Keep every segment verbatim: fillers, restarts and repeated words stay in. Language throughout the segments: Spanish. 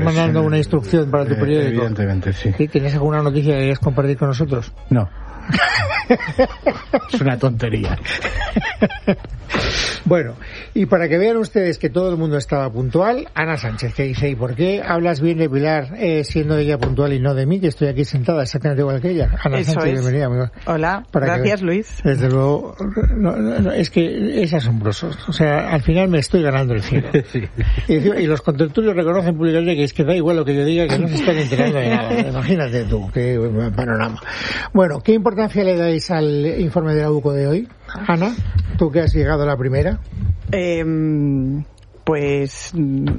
mandando una instrucción para tu eh, periódico. Evidentemente, sí. ¿Sí? ¿Tienes alguna noticia que quieras compartir con nosotros? No. Es una tontería. Bueno, y para que vean ustedes que todo el mundo estaba puntual, Ana Sánchez, que dice, ¿y por qué hablas bien de Pilar eh, siendo ella puntual y no de mí, que estoy aquí sentada exactamente igual que ella? Ana Eso Sánchez, es. bienvenida. Amiga. Hola, Para gracias que, Luis. Desde luego, no, no, no, es que es asombroso. O sea, al final me estoy ganando el cielo. Sí. Y, y los contertulios reconocen públicamente que es que da igual lo que yo diga, que no se están enterando de nada. Imagínate tú, qué panorama. Bueno, ¿qué importancia le dais al informe de la U C O de hoy? Ana, tú que has llegado a la primera. Eh, pues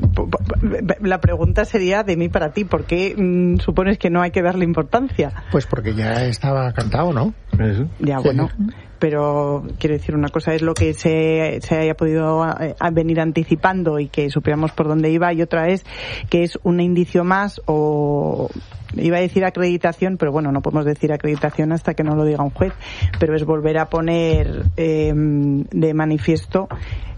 la pregunta sería de mí para ti, ¿por qué mmm, supones que no hay que darle importancia? Pues porque ya estaba cantado, ¿no? Eso. Ya, bueno, pero quiero decir, una cosa es lo que se, se haya podido a, a venir anticipando y que supiéramos por dónde iba, y otra es que es un indicio más, o iba a decir acreditación, pero bueno, no podemos decir acreditación hasta que no lo diga un juez, pero es volver a poner eh, de manifiesto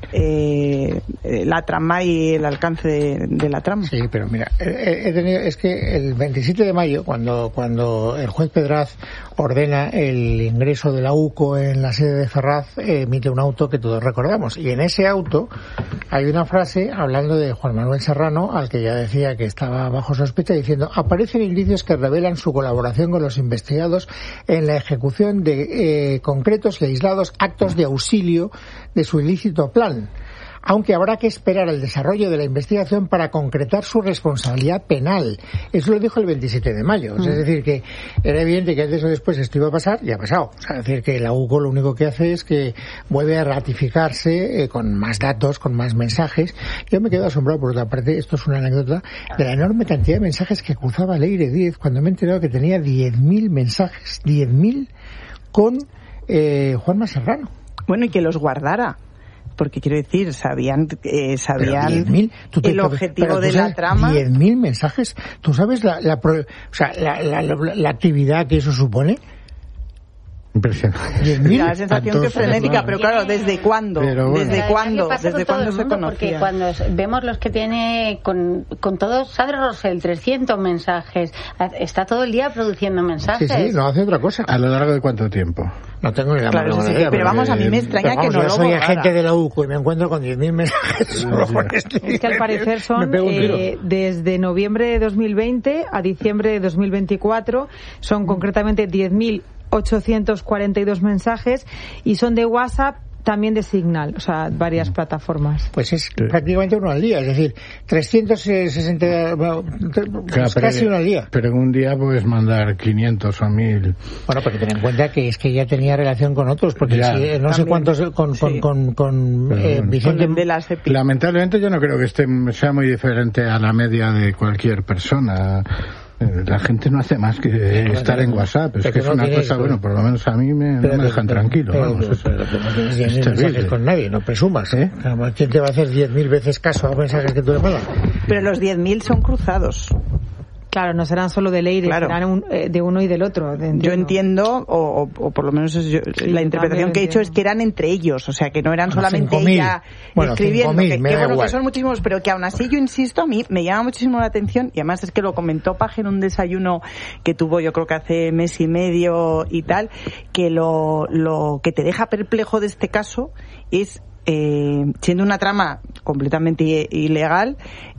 eh, la trama y el alcance de, de la trama. Sí, pero mira, he, he tenido, es que el veintisiete de mayo, cuando cuando el juez Pedraz ordena el ingreso de la U C O en la sede de Ferraz, eh, emite un auto que todos recordamos, y en ese auto hay una frase hablando de Juan Manuel Serrano, al que ya decía que estaba bajo sospecha, diciendo: aparecen indicios que revelan su colaboración con los investigados en la ejecución de eh, concretos y aislados actos de auxilio de su ilícito plan, aunque habrá que esperar el desarrollo de la investigación para concretar su responsabilidad penal. Eso lo dijo el veintisiete de mayo. O sea, es decir, que era evidente que antes o después esto iba a pasar, y ha pasado. O sea, es decir, que la U C O lo único que hace es que vuelve a ratificarse eh, con más datos, con más mensajes. Yo me quedo asombrado, por otra parte, esto es una anécdota, de la enorme cantidad de mensajes que cruzaba Leire Díez cuando me he enterado que tenía diez mil mensajes, diez mil con eh, Juanma Serrano. Bueno, y que los guardara. Porque quiero decir, sabían eh, sabían diez mil, te, el objetivo de la trama. diez mil mensajes. ¿Tú sabes la, la, o sea, la, la, la, la actividad que eso supone? Impresionante. diez mil. La sensación que frenética, pero claro, ¿desde cuándo? Pero bueno. ¿Desde cuándo? ¿Desde cuándo se conocía? Porque cuando vemos los que tiene con, con todos, ¿sabes, Rosel? trescientos mensajes. Está todo el día produciendo mensajes. Sí, sí, no hace otra cosa. ¿A lo largo de cuánto tiempo? No tengo ni la claro, menor sí, idea. pero vamos, a mí me extraña vamos, que no yo lo soy borrara. agente de la U C O y me encuentro con diez mil mensajes solo por este. Es que al parecer son eh, desde noviembre de dos mil veinte a diciembre de dos mil veinticuatro, son concretamente diez mil ochocientos cuarenta y dos mensajes, y son de WhatsApp, también de Signal, o sea, varias plataformas. Pues es prácticamente uno al día, es decir, trescientos sesenta, bueno, claro, casi uno al día. Pero en un día puedes mandar quinientos o mil. Bueno, pero ten en cuenta que es que ya tenía relación con otros, porque ya, si, no también. sé cuántos, con, Sí. con, con, con eh, bueno, Vicente... Con el de la SEPI. Lamentablemente yo no creo que este sea muy diferente a la media de cualquier persona. La gente no hace más que pero estar pero en WhatsApp. Es pero que es no una tienes, cosa, pero, bueno, por lo menos a mí me, pero, no me dejan pero, tranquilo. Pero, vamos, pero, es, pero, pero no tienes es mensajes terrible. con nadie, no presumas, ¿eh? ¿Quién te va a hacer diez mil veces caso a los mensajes que tú le mandas? Pero los diez mil son cruzados. Claro, no serán solo de Leire, Claro. serán un, eh, de uno y del otro. De, Yo entiendo, o, o, o por lo menos es yo, Sí, la interpretación que he hecho entiendo. es que eran entre ellos, o sea, que no eran Bueno, solamente cinco mil. ella Bueno, escribiendo, cinco mil, que, me que da bueno, igual. que son muchísimos, pero que aún así yo insisto, a mí me llama muchísimo la atención, y además es que lo comentó Paje en un desayuno que tuvo yo creo que hace mes y medio y tal, que lo, lo que te deja perplejo de este caso es, eh, siendo una trama completamente ilegal,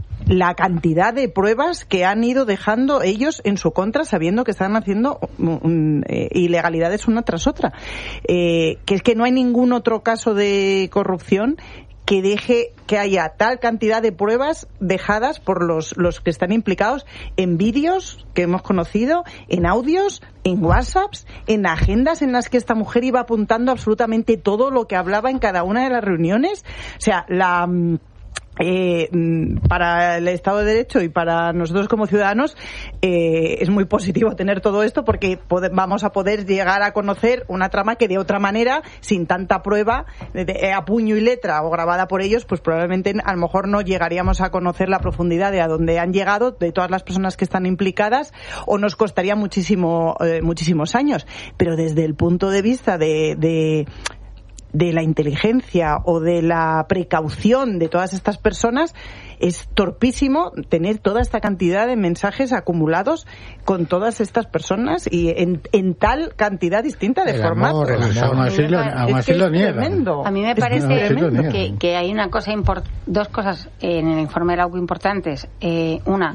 la cantidad de pruebas que han ido dejando ellos en su contra, sabiendo que están haciendo um, eh, ilegalidades una tras otra. Eh, que es que no hay ningún otro caso de corrupción que deje que haya tal cantidad de pruebas dejadas por los, los que están implicados en vídeos que hemos conocido, en audios, en WhatsApps, en agendas en las que esta mujer iba apuntando absolutamente todo lo que hablaba en cada una de las reuniones. O sea, la... Eh, para el Estado de Derecho y para nosotros como ciudadanos eh, es muy positivo tener todo esto, porque pode- vamos a poder llegar a conocer una trama que de otra manera, sin tanta prueba de, de, a puño y letra o grabada por ellos, pues probablemente a lo mejor no llegaríamos a conocer la profundidad de a dónde han llegado, de todas las personas que están implicadas, o nos costaría muchísimo eh, muchísimos años. Pero desde el punto de vista de, de de la inteligencia o de la precaución de todas estas personas, es torpísimo tener toda esta cantidad de mensajes acumulados con todas estas personas y en, en tal cantidad distinta de formatos. Aún así lo, aún así lo niegan. A mí me parece que, que hay una cosa import, dos cosas en el informe de la U C importantes. Eh, una,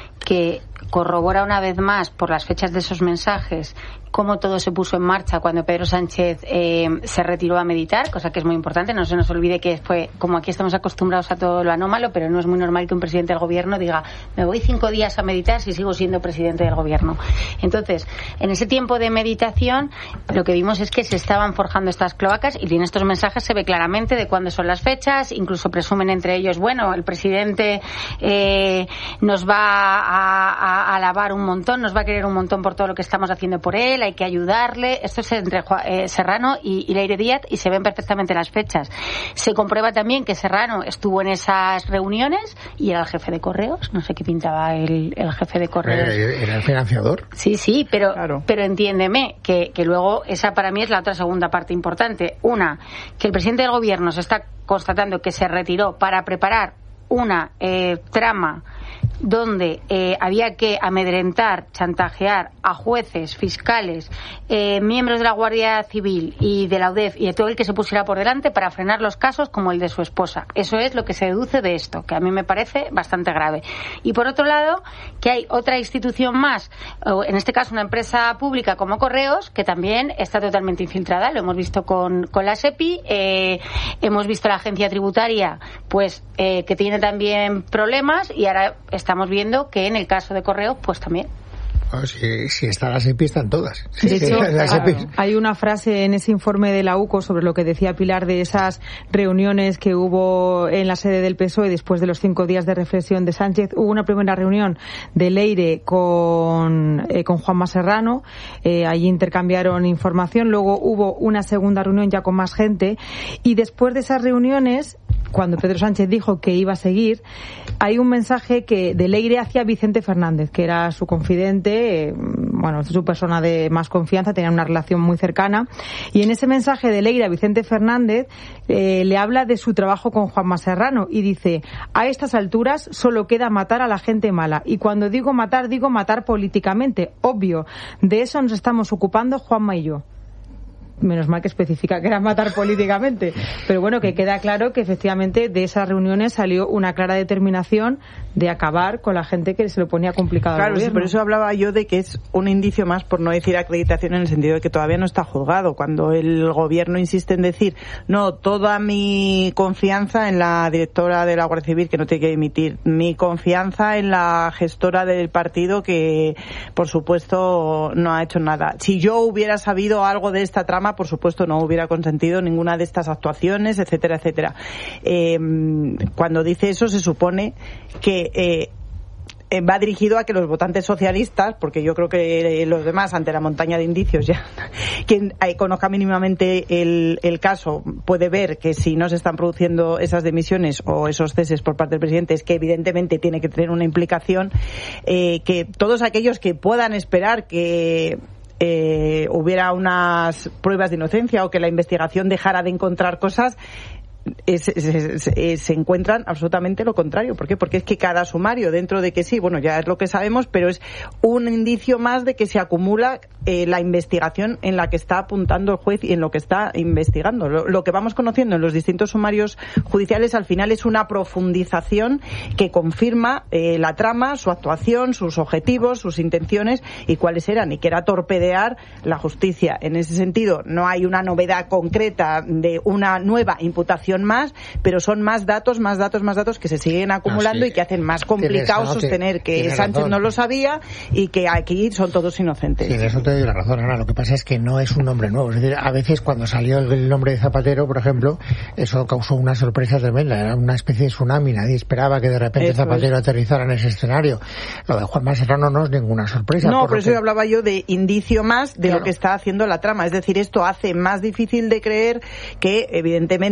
que corrobora una vez más por las fechas de esos mensajes cómo todo se puso en marcha cuando Pedro Sánchez eh, se retiró a meditar, cosa que es muy importante. No se nos olvide que fue, como aquí estamos acostumbrados a todo lo anómalo, pero no es muy normal que un presidente del gobierno diga, me voy cinco días a meditar si sigo siendo presidente del gobierno. Entonces, en ese tiempo de meditación, lo que vimos es que se estaban forjando estas cloacas, y en estos mensajes se ve claramente de cuándo son las fechas, incluso presumen entre ellos, bueno, el presidente eh, nos va a, a, a alabar un montón, nos va a querer un montón por todo lo que estamos haciendo por él, hay que ayudarle. Esto es entre eh, Serrano y, y Leire Díaz, y se ven perfectamente las fechas. Se comprueba también que Serrano estuvo en esas reuniones y era el jefe de Correos. No sé qué pintaba el, el jefe de Correos. Era, era el financiador. Sí, sí, pero, claro. pero entiéndeme que, que luego esa para mí es la otra segunda parte importante. Una, que el presidente del gobierno se está constatando que se retiró para preparar una eh, trama donde eh, había que amedrentar, chantajear a jueces, fiscales, eh, miembros de la Guardia Civil y de la U D E F y de todo el que se pusiera por delante para frenar los casos como el de su esposa. Eso es lo que se deduce de esto, que a mí me parece bastante grave. Y por otro lado, que hay otra institución más, en este caso una empresa pública como Correos, que también está totalmente infiltrada. Lo hemos visto con, con la SEPI, eh, hemos visto la agencia tributaria, pues eh, que tiene también problemas, y ahora estamos viendo que en el caso de Correos, pues también. Bueno, si, si está la SEPI, están todas. De sí, hecho, la SEPI. Hay una frase en ese informe de la U C O sobre lo que decía Pilar de esas reuniones que hubo en la sede del P S O E después de los cinco días de reflexión de Sánchez. Hubo una primera reunión de Leire con, eh, con Juanma Serrano, eh, allí intercambiaron información, luego hubo una segunda reunión ya con más gente, y después de esas reuniones, cuando Pedro Sánchez dijo que iba a seguir, hay un mensaje que de Leire hacia Vicente Fernández, que era su confidente, eh, bueno, su persona de más confianza, tenían una relación muy cercana, y en ese mensaje de Leire a Vicente Fernández eh, le habla de su trabajo con Juanma Serrano y dice, a estas alturas solo queda matar a la gente mala, y cuando digo matar, digo matar políticamente, obvio, de eso nos estamos ocupando Juanma y yo. Menos mal que especifica que era matar políticamente, pero bueno, que queda claro que efectivamente de esas reuniones salió una clara determinación de acabar con la gente que se lo ponía complicado. Claro, al sí, gobierno. por eso hablaba yo de que es un indicio más, por no decir acreditación, en el sentido de que todavía no está juzgado. Cuando el gobierno insiste en decir, no, toda mi confianza en la directora de la Guardia Civil, que no tiene que dimitir, mi confianza en la gestora del partido, que por supuesto no ha hecho nada. Si yo hubiera sabido algo de esta trama, por supuesto no hubiera consentido ninguna de estas actuaciones, etcétera, etcétera. Eh, cuando dice eso, se supone que eh, eh, va dirigido a que los votantes socialistas, porque yo creo que los demás, ante la montaña de indicios, ya quien eh, conozca mínimamente el, el caso puede ver que si no se están produciendo esas dimisiones o esos ceses por parte del presidente, es que evidentemente tiene que tener una implicación, eh, que todos aquellos que puedan esperar que Eh, hubiera unas pruebas de inocencia o que la investigación dejara de encontrar cosas, Es, es, es, se encuentran absolutamente lo contrario. ¿Por qué? Porque es que cada sumario, dentro de que sí, bueno, ya es lo que sabemos, pero es un indicio más de que se acumula eh, la investigación en la que está apuntando el juez y en lo que está investigando. Lo, lo que vamos conociendo en los distintos sumarios judiciales al final es una profundización que confirma eh, la trama, su actuación, sus objetivos, sus intenciones y cuáles eran, y que era torpedear la justicia. En ese sentido, no hay una novedad concreta de una nueva imputación más, pero son más datos, más datos, más datos que se siguen acumulando, ah, sí, y que hacen más complicado no, sostener que Sánchez razón. no lo sabía y que aquí son todos inocentes. Sí, en eso te doy la razón, Ana. Lo que pasa es que no es un nombre nuevo. Es decir, a veces cuando salió el nombre de Zapatero, por ejemplo, eso causó una sorpresa tremenda. Era una especie de tsunami. Nadie esperaba que de repente eso Zapatero es. aterrizara en ese escenario. Lo de Juanma Serrano no es ninguna sorpresa. No, por, por eso que... hablaba yo de indicio más de claro. lo que está haciendo la trama. Es decir, esto hace más difícil de creer que, evidentemente,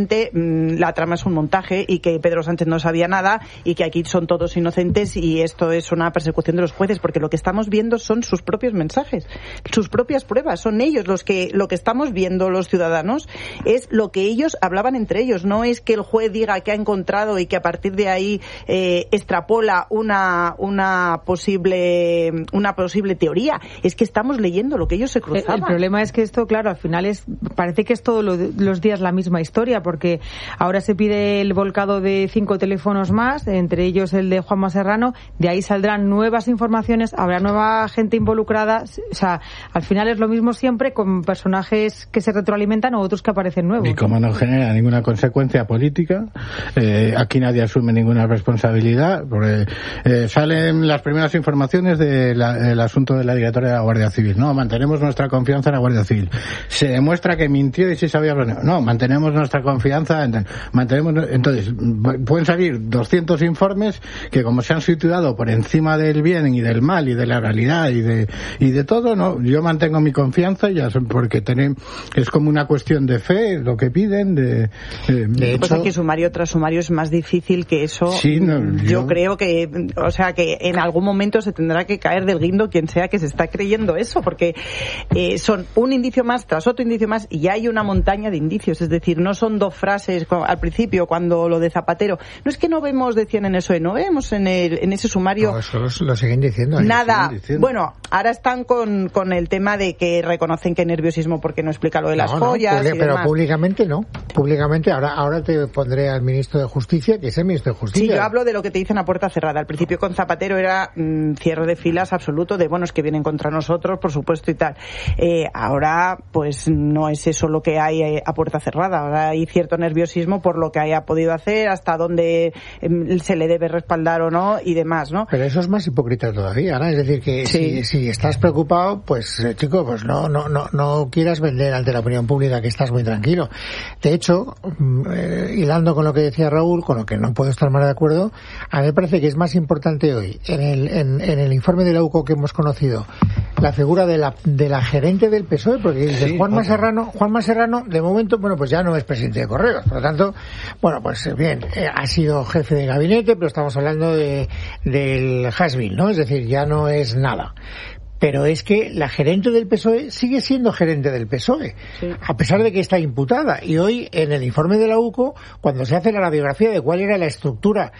mmm, la trama es un montaje y que Pedro Sánchez no sabía nada y que aquí son todos inocentes y esto es una persecución de los jueces, porque lo que estamos viendo son sus propios mensajes, sus propias pruebas, son ellos los que, lo que estamos viendo los ciudadanos es lo que ellos hablaban entre ellos, no es que el juez diga que ha encontrado y que a partir de ahí eh, extrapola una, una posible, una posible teoría, es que estamos leyendo lo que ellos se cruzaban. El, el problema es que esto, claro, al final es, parece que es todos lo, los días la misma historia, porque ahora se pide el volcado de cinco teléfonos más, entre ellos el de Juanma Serrano, de ahí saldrán nuevas informaciones, habrá nueva gente involucrada, o sea, al final es lo mismo siempre con personajes que se retroalimentan o otros que aparecen nuevos. Y como no genera ninguna consecuencia política, eh, aquí nadie asume ninguna responsabilidad, porque eh, salen las primeras informaciones del de asunto de la directora de la Guardia Civil. No, mantenemos nuestra confianza en la Guardia Civil. Se demuestra que mintió y sí sabía planear. No, mantenemos nuestra confianza en, mantenemos, entonces, pueden salir doscientos informes que como se han situado por encima del bien y del mal y de la realidad y de y de todo, no, yo mantengo mi confianza ya porque tenemos, es como una cuestión de fe lo que piden de, eh, de hecho, pues que sumario tras sumario es más difícil que eso. Sí, no, yo, yo creo que, o sea, que en algún momento se tendrá que caer del guindo quien sea que se está creyendo eso, porque eh, son un indicio más tras otro indicio más y ya hay una montaña de indicios, es decir, no son dos frases al principio cuando lo de Zapatero, no es que no vemos, decían en eso, no vemos en el en ese sumario. No, eso lo siguen diciendo. Nada. Siguen diciendo. Bueno, ahora están con, con el tema de que reconocen que hay nerviosismo porque no explica lo de las no, joyas. No, y pero demás. Públicamente no. Públicamente, ahora ahora te pondré al ministro de Justicia, que es el ministro de Justicia. Sí, yo hablo de lo que te dicen a puerta cerrada. Al principio con Zapatero era mmm, cierre de filas absoluto, de bueno, es que vienen contra nosotros, por supuesto, y tal. Eh, ahora, pues no es eso lo que hay eh, a puerta cerrada. Ahora hay cierto nerviosismo por lo que haya podido hacer, hasta dónde eh, se le debe respaldar o no, y demás, ¿no? Pero eso es más hipócrita todavía, ¿no? Es decir, que sí. si, si estás preocupado, pues, eh, chico, pues no, no, no, no quieras vender ante la opinión pública que estás muy tranquilo. De hecho, eh, hilando con lo que decía Raúl, con lo que no puedo estar más de acuerdo, a mí me parece que es más importante hoy, en el, en, en el informe de la U C O que hemos conocido, la figura de la, de la gerente del P S O E, porque sí, Juanma Serrano, Juanma Serrano, de momento, bueno, pues ya no es presidente de Correos, por lo tanto, bueno, pues bien, eh, ha sido jefe de gabinete, pero estamos hablando de, del has-been, ¿no? Es decir, ya no es nada. Pero es que la gerente del P S O E sigue siendo gerente del P S O E, sí. A pesar de que está imputada. Y hoy, en el informe de la U C O, cuando se hace la radiografía de cuál era la estructura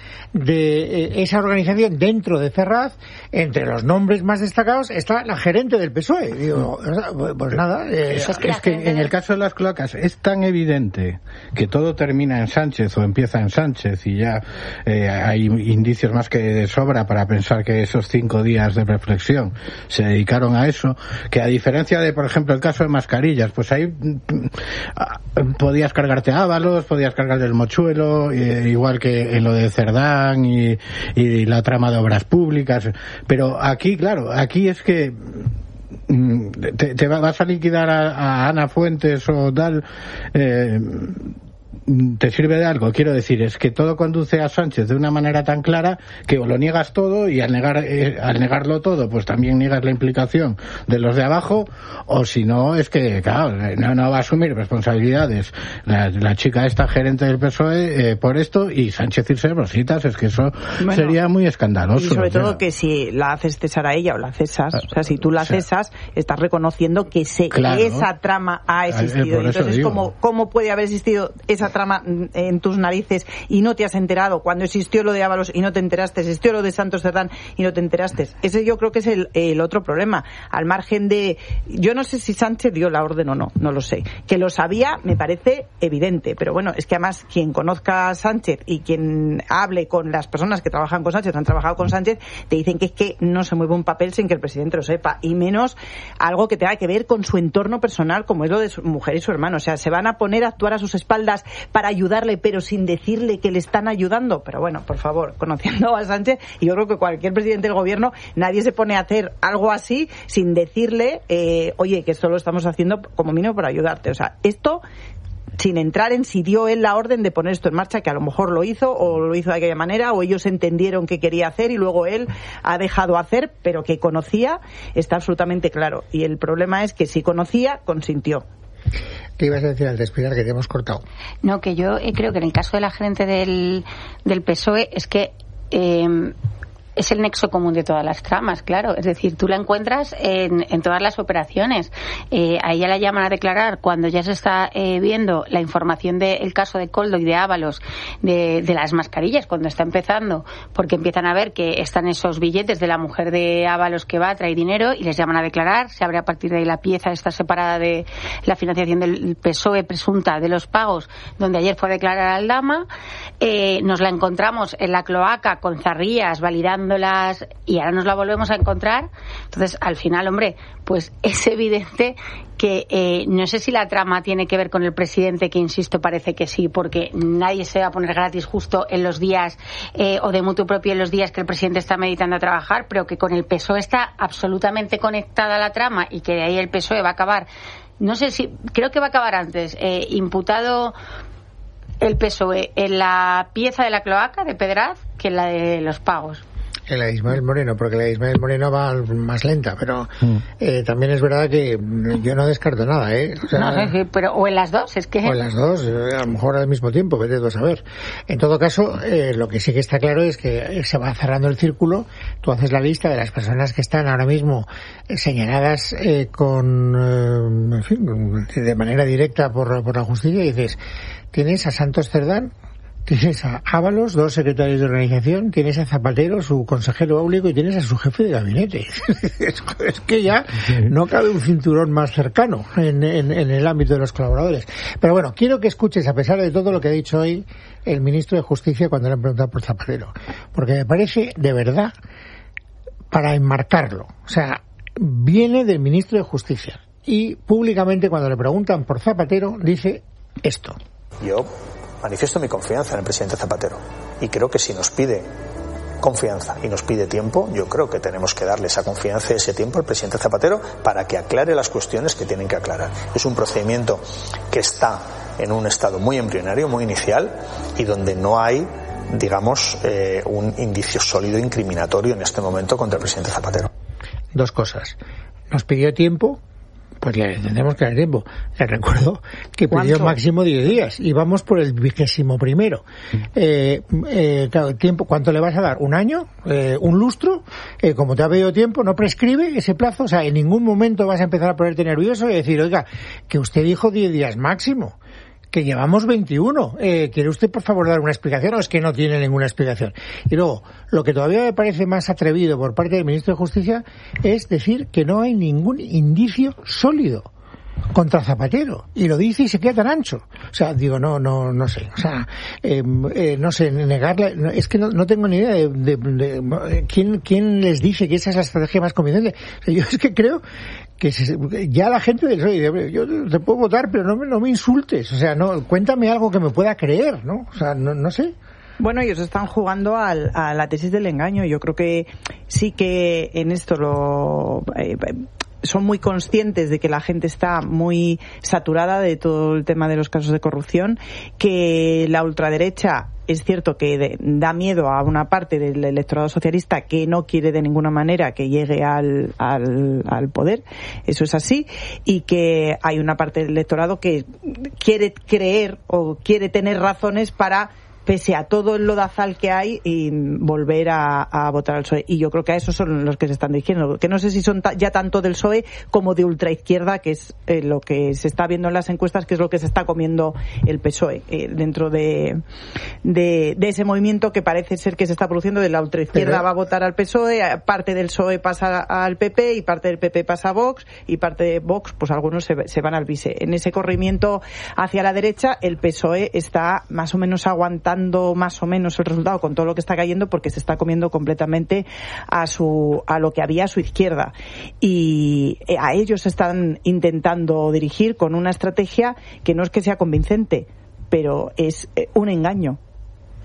de eh, esa organización dentro de Ferraz, entre los nombres más destacados está la gerente del P S O E. Digo, pues nada. Eh, es que, es que en el caso de las cloacas es tan evidente que todo termina en Sánchez o empieza en Sánchez y ya eh, hay indicios más que de sobra para pensar que esos cinco días de reflexión se dedicaron a eso, que a diferencia de, por ejemplo, el caso de mascarillas, pues ahí podías cargarte a Ábalos, podías cargarte el mochuelo, eh, igual que en lo de Cerdán y, y la trama de obras públicas, pero aquí, claro, aquí es que te, te vas a liquidar a, a Ana Fuentes o tal, eh, te sirve de algo, quiero decir, es que todo conduce a Sánchez de una manera tan clara que o lo niegas todo y al negar eh, al negarlo todo pues también niegas la implicación de los de abajo, o si no es que claro, no, no va a asumir responsabilidades la, la chica esta gerente del P S O E eh, por esto, y Sánchez irse de rositas, es que eso bueno, sería muy escandaloso. Y sobre o sea, todo que si la haces cesar a ella o la cesas, o sea, si tú la o sea, cesas, estás reconociendo que, se, claro, que esa trama ha existido. Eh, Entonces, ¿cómo, ¿cómo puede haber existido esa trama en tus narices y no te has enterado cuando existió lo de Ábalos y no te enteraste, existió lo de Santos Cerdán y no te enteraste? Ese yo creo que es el, el otro problema, al margen de, yo no sé si Sánchez dio la orden o no, no lo sé, que lo sabía me parece evidente, pero bueno, es que además quien conozca a Sánchez y quien hable con las personas que trabajan con Sánchez, han trabajado con Sánchez, te dicen que es que no se mueve un papel sin que el presidente lo sepa, y menos algo que tenga que ver con su entorno personal como es lo de su mujer y su hermano. O sea, se van a poner a actuar a sus espaldas para ayudarle, pero sin decirle que le están ayudando. Pero bueno, por favor, conociendo a Sánchez, y yo creo que cualquier presidente del gobierno, nadie se pone a hacer algo así sin decirle, eh, oye, que esto lo estamos haciendo como mínimo para ayudarte. O sea, esto sin entrar en si dio él la orden de poner esto en marcha, que a lo mejor lo hizo, o lo hizo de aquella manera, o ellos entendieron que quería hacer y luego él ha dejado hacer, pero que conocía, está absolutamente claro. Y el problema es que si conocía, consintió. ¿Qué ibas a decir al despirar que te hemos cortado? No, que yo eh, creo que en el caso de la gerente del, del P S O E es que eh, es el nexo común de todas las tramas, claro. Es decir, tú la encuentras en, en todas las operaciones. Eh, a ella la llaman a declarar cuando ya se está eh, viendo la información del caso de Koldo y de Ábalos, de, de las mascarillas, cuando está empezando, porque empiezan a ver que están esos billetes de la mujer de Ábalos que va, trae dinero y les llaman a declarar. Se abre a partir de ahí la pieza esta separada de la financiación del P S O E presunta de los pagos, donde ayer fue a declarar Aldama. Eh, nos la encontramos en la cloaca con Zarrías validando las y ahora nos la volvemos a encontrar. Entonces, al final, hombre, pues es evidente que eh, no sé si la trama tiene que ver con el presidente, que insisto, parece que sí, porque nadie se va a poner gratis justo en los días eh, o de mutuo propio en los días que el presidente está meditando a trabajar, pero que con el P S O E está absolutamente conectada la trama y que de ahí el P S O E va a acabar, no sé si, creo que va a acabar antes, eh, imputado el P S O E en la pieza de la cloaca de Pedraz que en la de los pagos. En la de Ismael Moreno, porque la de Ismael Moreno va más lenta, pero mm. eh, también es verdad que yo no descarto nada, ¿eh? O sea, no sé, sí, pero o en las dos, es que... O en las dos, a lo mejor al mismo tiempo, vete tú a saber. En todo caso, eh, lo que sí que está claro es que se va cerrando el círculo, tú haces la lista de las personas que están ahora mismo señaladas eh, con, eh, en fin, de manera directa por, por la justicia y dices, tienes a Santos Cerdán, tienes a Ábalos, dos secretarios de organización, tienes a Zapatero, su consejero áulico, y tienes a su jefe de gabinete. es, es que ya no cabe un cinturón más cercano en, en, en el ámbito de los colaboradores. Pero bueno, quiero que escuches, a pesar de todo lo que ha dicho hoy el ministro de Justicia cuando le han preguntado por Zapatero, porque me parece, de verdad, para enmarcarlo. O sea, viene del ministro de Justicia y públicamente cuando le preguntan por Zapatero dice esto. Yo manifiesto mi confianza en el presidente Zapatero y creo que si nos pide confianza y nos pide tiempo, yo creo que tenemos que darle esa confianza y ese tiempo al presidente Zapatero para que aclare las cuestiones que tienen que aclarar. Es un procedimiento que está en un estado muy embrionario, muy inicial y donde no hay, digamos, eh, un indicio sólido incriminatorio en este momento contra el presidente Zapatero. Dos cosas. Nos pidió tiempo. Pues le tendremos que dar tiempo. Le recuerdo que pidió máximo diez días y vamos por el vigésimo primero. Eh, eh, claro, tiempo, ¿cuánto le vas a dar? ¿Un año? Eh, ¿Un lustro? Eh, como te ha pedido tiempo, no prescribe ese plazo. O sea, en ningún momento vas a empezar a ponerte nervioso y decir, oiga, que usted dijo diez días máximo, que llevamos veintiuno. Eh, ¿Quiere usted, por favor, dar una explicación o es que no tiene ninguna explicación? Y luego, lo que todavía me parece más atrevido por parte del ministro de Justicia es decir que no hay ningún indicio sólido contra Zapatero. Y lo dice y se queda tan ancho. O sea, digo, no, no, no sé. O sea, eh, eh, no sé, negarla, no, es que no, no tengo ni idea de, de, de, de quién, quién les dice que esa es la estrategia más convincente. O sea, yo es que creo que se, ya la gente del P S O E, yo te puedo votar, pero no me, no me insultes. O sea, no, cuéntame algo que me pueda creer, ¿no? O sea, no, no sé. Bueno, ellos están jugando al, a la tesis del engaño. Yo creo que sí que en esto lo... Eh, son muy conscientes de que la gente está muy saturada de todo el tema de los casos de corrupción, que la ultraderecha es cierto que de, da miedo a una parte del electorado socialista que no quiere de ninguna manera que llegue al, al, al poder, eso es así, y que hay una parte del electorado que quiere creer o quiere tener razones para, pese a todo el lodazal que hay, y volver a, a votar al P S O E. Y yo creo que a esos son los que se están dirigiendo, que no sé si son ta- ya tanto del P S O E como de ultraizquierda, que es eh, lo que se está viendo en las encuestas, que es lo que se está comiendo el P S O E eh, dentro de, de, de ese movimiento que parece ser que se está produciendo de la ultraizquierda. Pero va a votar al P S O E, parte del P S O E pasa al P P y parte del P P pasa a Vox y parte de Vox, pues algunos se, se van al P S E. En ese corrimiento hacia la derecha, el P S O E está más o menos aguantando más o menos el resultado con todo lo que está cayendo, porque se está comiendo completamente a su a lo que había a su izquierda, y a ellos se están intentando dirigir con una estrategia que no es que sea convincente, pero es un engaño.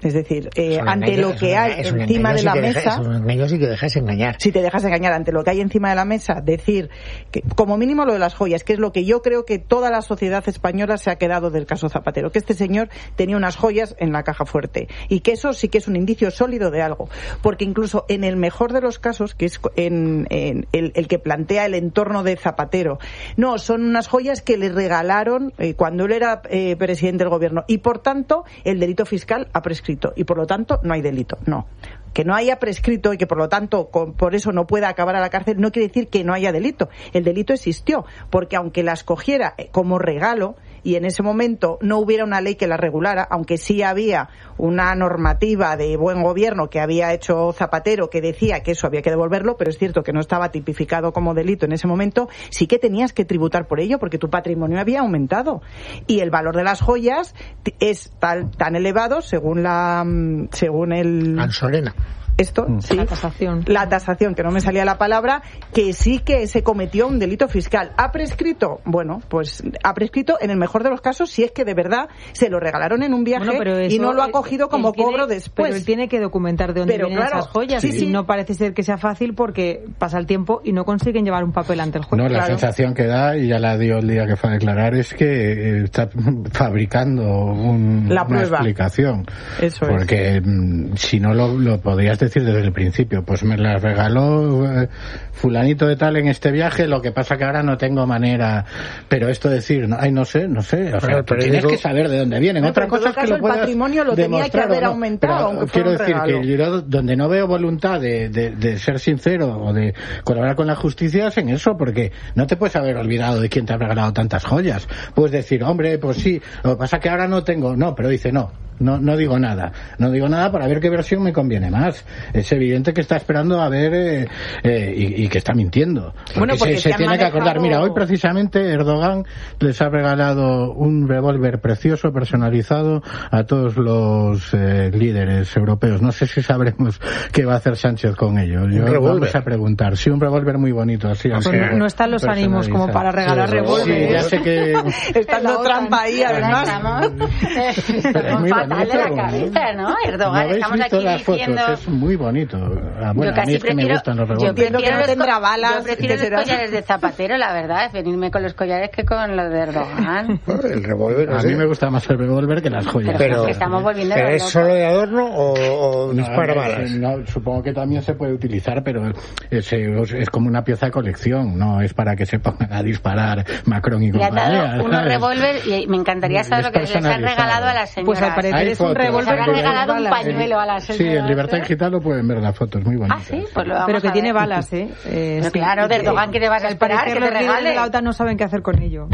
Es decir, eh, ante engaño, lo que hay un, encima de la si mesa... Deja, es un engaño si te dejas engañar. Si te dejas engañar ante lo que hay encima de la mesa, decir, que como mínimo lo de las joyas, que es lo que yo creo que toda la sociedad española se ha quedado del caso Zapatero, que este señor tenía unas joyas en la caja fuerte y que eso sí que es un indicio sólido de algo. Porque incluso en el mejor de los casos, que es en, en el, el que plantea el entorno de Zapatero, no, son unas joyas que le regalaron eh, cuando él era eh, presidente del gobierno y por tanto el delito fiscal ha prescrito y por lo tanto no hay delito. No. Que no haya prescrito y que por lo tanto con, por eso no pueda acabar a la cárcel no quiere decir que no haya delito. El delito existió, porque aunque las cogiera como regalo y en ese momento no hubiera una ley que la regulara, aunque sí había una normativa de buen gobierno que había hecho Zapatero que decía que eso había que devolverlo, pero es cierto que no estaba tipificado como delito en ese momento, sí que tenías que tributar por ello porque tu patrimonio había aumentado y el valor de las joyas es tal, tan elevado según la según el Ansolena. Esto, sí, la tasación. La tasación, que no me salía la palabra, que sí que se cometió un delito fiscal. ¿Ha prescrito? Bueno, pues ha prescrito en el mejor de los casos si es que de verdad se lo regalaron en un viaje bueno, y no lo ha cogido como tiene, cobro después. Pero él tiene que documentar de dónde pero, vienen claro, esas joyas sí, y sí. no parece ser que sea fácil porque pasa el tiempo y no consiguen llevar un papel ante el juez. No, la claro. sensación que da, y ya la dio el día que fue a declarar, es que está fabricando un, la una prueba. explicación. Eso porque es. si no lo, lo podrías decir desde el principio. Pues me la regaló eh, fulanito de tal en este viaje, lo que pasa que ahora no tengo manera. Pero esto decir, no, ay, no sé, no sé. O sea, pero, pero tienes digo, que saber de dónde vienen. No, Otra cosa es que lo el puedas patrimonio lo tenía que haber no. aumentado, Pero, aunque quiero fuera un decir regalo. que yo donde no veo voluntad de, de, de ser sincero o de colaborar con la justicia es en eso, porque no te puedes haber olvidado de quién te ha regalado tantas joyas. Puedes decir, hombre, pues sí, lo que pasa que ahora no tengo, no, pero dice no. No, no digo nada, no digo nada para ver qué versión me conviene más. Es evidente que está esperando a ver eh, eh, y, y que está mintiendo. Porque bueno, porque se, se, se tiene manejado... que acordar. Mira, hoy precisamente Erdogan les ha regalado un revólver precioso, personalizado a todos los eh, líderes europeos. No sé si sabremos qué va a hacer Sánchez con ello. Yo vamos a preguntar. Sí, un revólver muy bonito. Así, pues no, no están los ánimos como para regalar sí, revólveres. Sí, ya sé que... Están dando trampa ahí, además. Pero es muy fatal bonito. de la cabeza, ¿no? Erdogan, ¿No estamos aquí las diciendo... fotos? Es muy bonito. Ah, bueno, a mí es que prefiero, me gustan los revólveres. Yo prefiero, que no tendrá balas, yo prefiero los collares de Zapatero, la verdad, venirme con los collares que con los de Erdogan. El revólver, no a sé. mí me gusta más el revólver que las joyas. Pero, pero, que estamos volviendo ¿pero es solo de adorno o, o no, dispara no, balas? No, supongo que también se puede utilizar, pero es, es como una pieza de colección, no es para que se pongan a disparar Macron y compañía. Le ha dado unos revólver y me encantaría saber lo que les han regalado a las señoras. Pues al parecer es un revólver. Les han regalado un pañuelo a las señoras. Sí, en Libertad Digital lo pueden ver las fotos, muy bonitas. Ah, sí, pues lo vamos pero que a tiene ver. balas, ¿eh? eh pero sí, claro, de Erdogan, ¿qué te vas a esperar? Que te los líderes regale. de la OTAN no saben qué hacer con ello.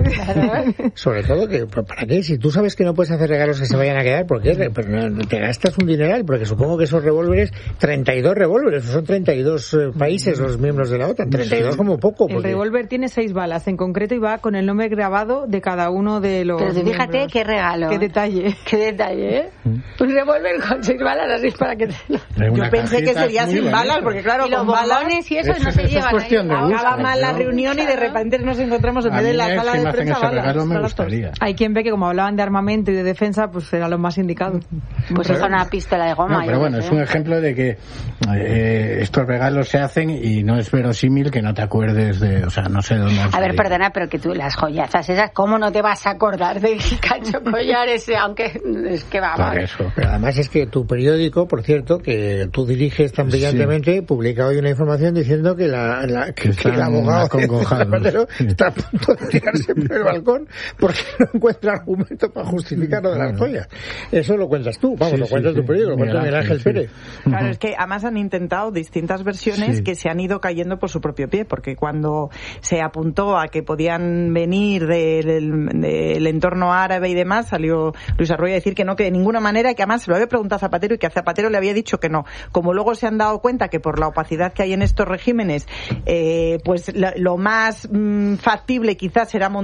Sobre todo, que ¿para qué? Si tú sabes que no puedes hacer regalos que se vayan a quedar, ¿por qué? Pero no, te gastas un dineral, porque supongo que esos revólveres, treinta y dos revólveres, son treinta y dos eh, países los miembros de la OTAN, treinta y dos como poco. El porque... revólver tiene seis balas en concreto y va con el nombre grabado de cada uno de los Pero fíjate miembros. qué regalo. Qué detalle. Qué detalle, ¿eh? Un revólver con seis balas así para que te lo... Yo pensé que sería sin balas, porque claro, y los con balas bombones y eso, eso no se eso llevan. Es cuestión de gusto. Acaba mal la reunión y de repente nos encontramos en vez de la sala de prensa balas. Me gustaría. Hay quien ve que como hablaban de armamento y de defensa, pues era lo más indicado. Pues es una pistola de goma. No, pero bueno, es un ejemplo de que eh, estos regalos se hacen y no es verosímil que no te acuerdes de, o sea, no sé dónde. A ver, perdona, pero que tú las joyazas esas, ¿cómo no te vas a acordar de Cacho Collar ese? Aunque es que vamos. Por eso. Pero además es que tu periódico, por cierto, que tú diriges tan brillantemente, sí. publica hoy una información diciendo que, la, la, que, que el abogado Zapatero sí. está a punto de tirarse por el balcón porque no encuentra argumento para justificar lo de las joyas. Eso lo cuentas tú, vamos, sí, lo cuentas sí, tu periódico, lo cuenta Miguel Ángel Pérez. Claro, es que además han intentado distintas versiones sí. que se han ido cayendo por su propio pie, porque cuando se apuntó a que podían venir del, del, del entorno árabe y demás, salió Luis Arroyo a decir que no, que de ninguna manera, que además se lo había preguntado a Zapatero y que a Zapatero le había dicho que no. Como luego se han dado cuenta que por la opacidad que hay en estos regímenes, eh, pues lo, lo más mmm, factible quizás será montar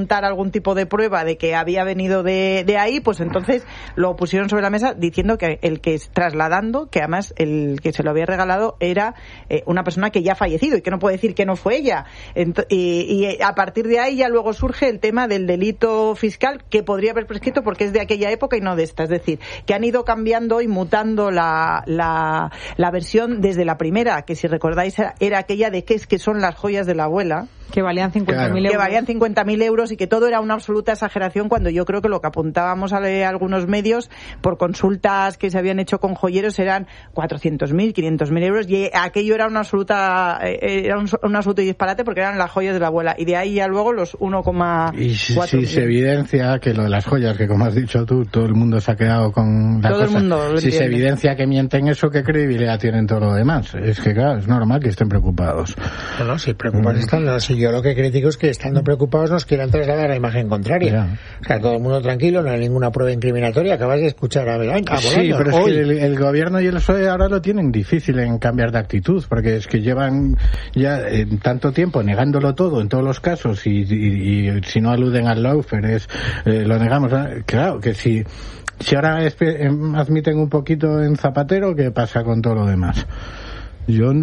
montar algún tipo de prueba de que había venido de, de ahí, pues entonces lo pusieron sobre la mesa diciendo que el que es trasladando, que además el que se lo había regalado era eh, una persona que ya ha fallecido y que no puede decir que no fue ella. Ent- y, y a partir de ahí ya luego surge el tema del delito fiscal, que podría haber prescrito porque es de aquella época y no de esta. Es decir, que han ido cambiando y mutando la, la, la versión desde la primera, que si recordáis era, era aquella de que es que son las joyas de la abuela. Que valían cincuenta mil Claro. euros. Que valían cincuenta mil euros y que todo era una absoluta exageración, cuando yo creo que lo que apuntábamos a algunos medios por consultas que se habían hecho con joyeros eran cuatrocientos mil, quinientos mil euros, y aquello era una absoluta era un, un absoluto disparate porque eran las joyas de la abuela, y de ahí ya luego los uno coma cuatro Y si, si se evidencia que lo de las joyas, que como has dicho tú, todo el mundo se ha quedado con la todo cosa. El mundo lo si entiende. se evidencia que mienten eso, ¿qué credibilidad tienen todo lo demás? Es que claro, es normal que estén preocupados. No, no, si preocupados mm. están, no, si yo lo que critico es que estando preocupados nos quieran trasladar la imagen contraria. Yeah. O sea, todo el mundo tranquilo, no hay ninguna prueba incriminatoria. Acabas de escuchar a Bolaños. Sí, pero es Hoy. que el, el gobierno y el P S O E ahora lo tienen difícil en cambiar de actitud, porque es que llevan ya eh, tanto tiempo negándolo todo en todos los casos, y, y, y si no aluden al lawfare es eh, lo negamos. Claro que si si ahora espe- admiten un poquito en Zapatero, ¿qué pasa con todo lo demás? Yo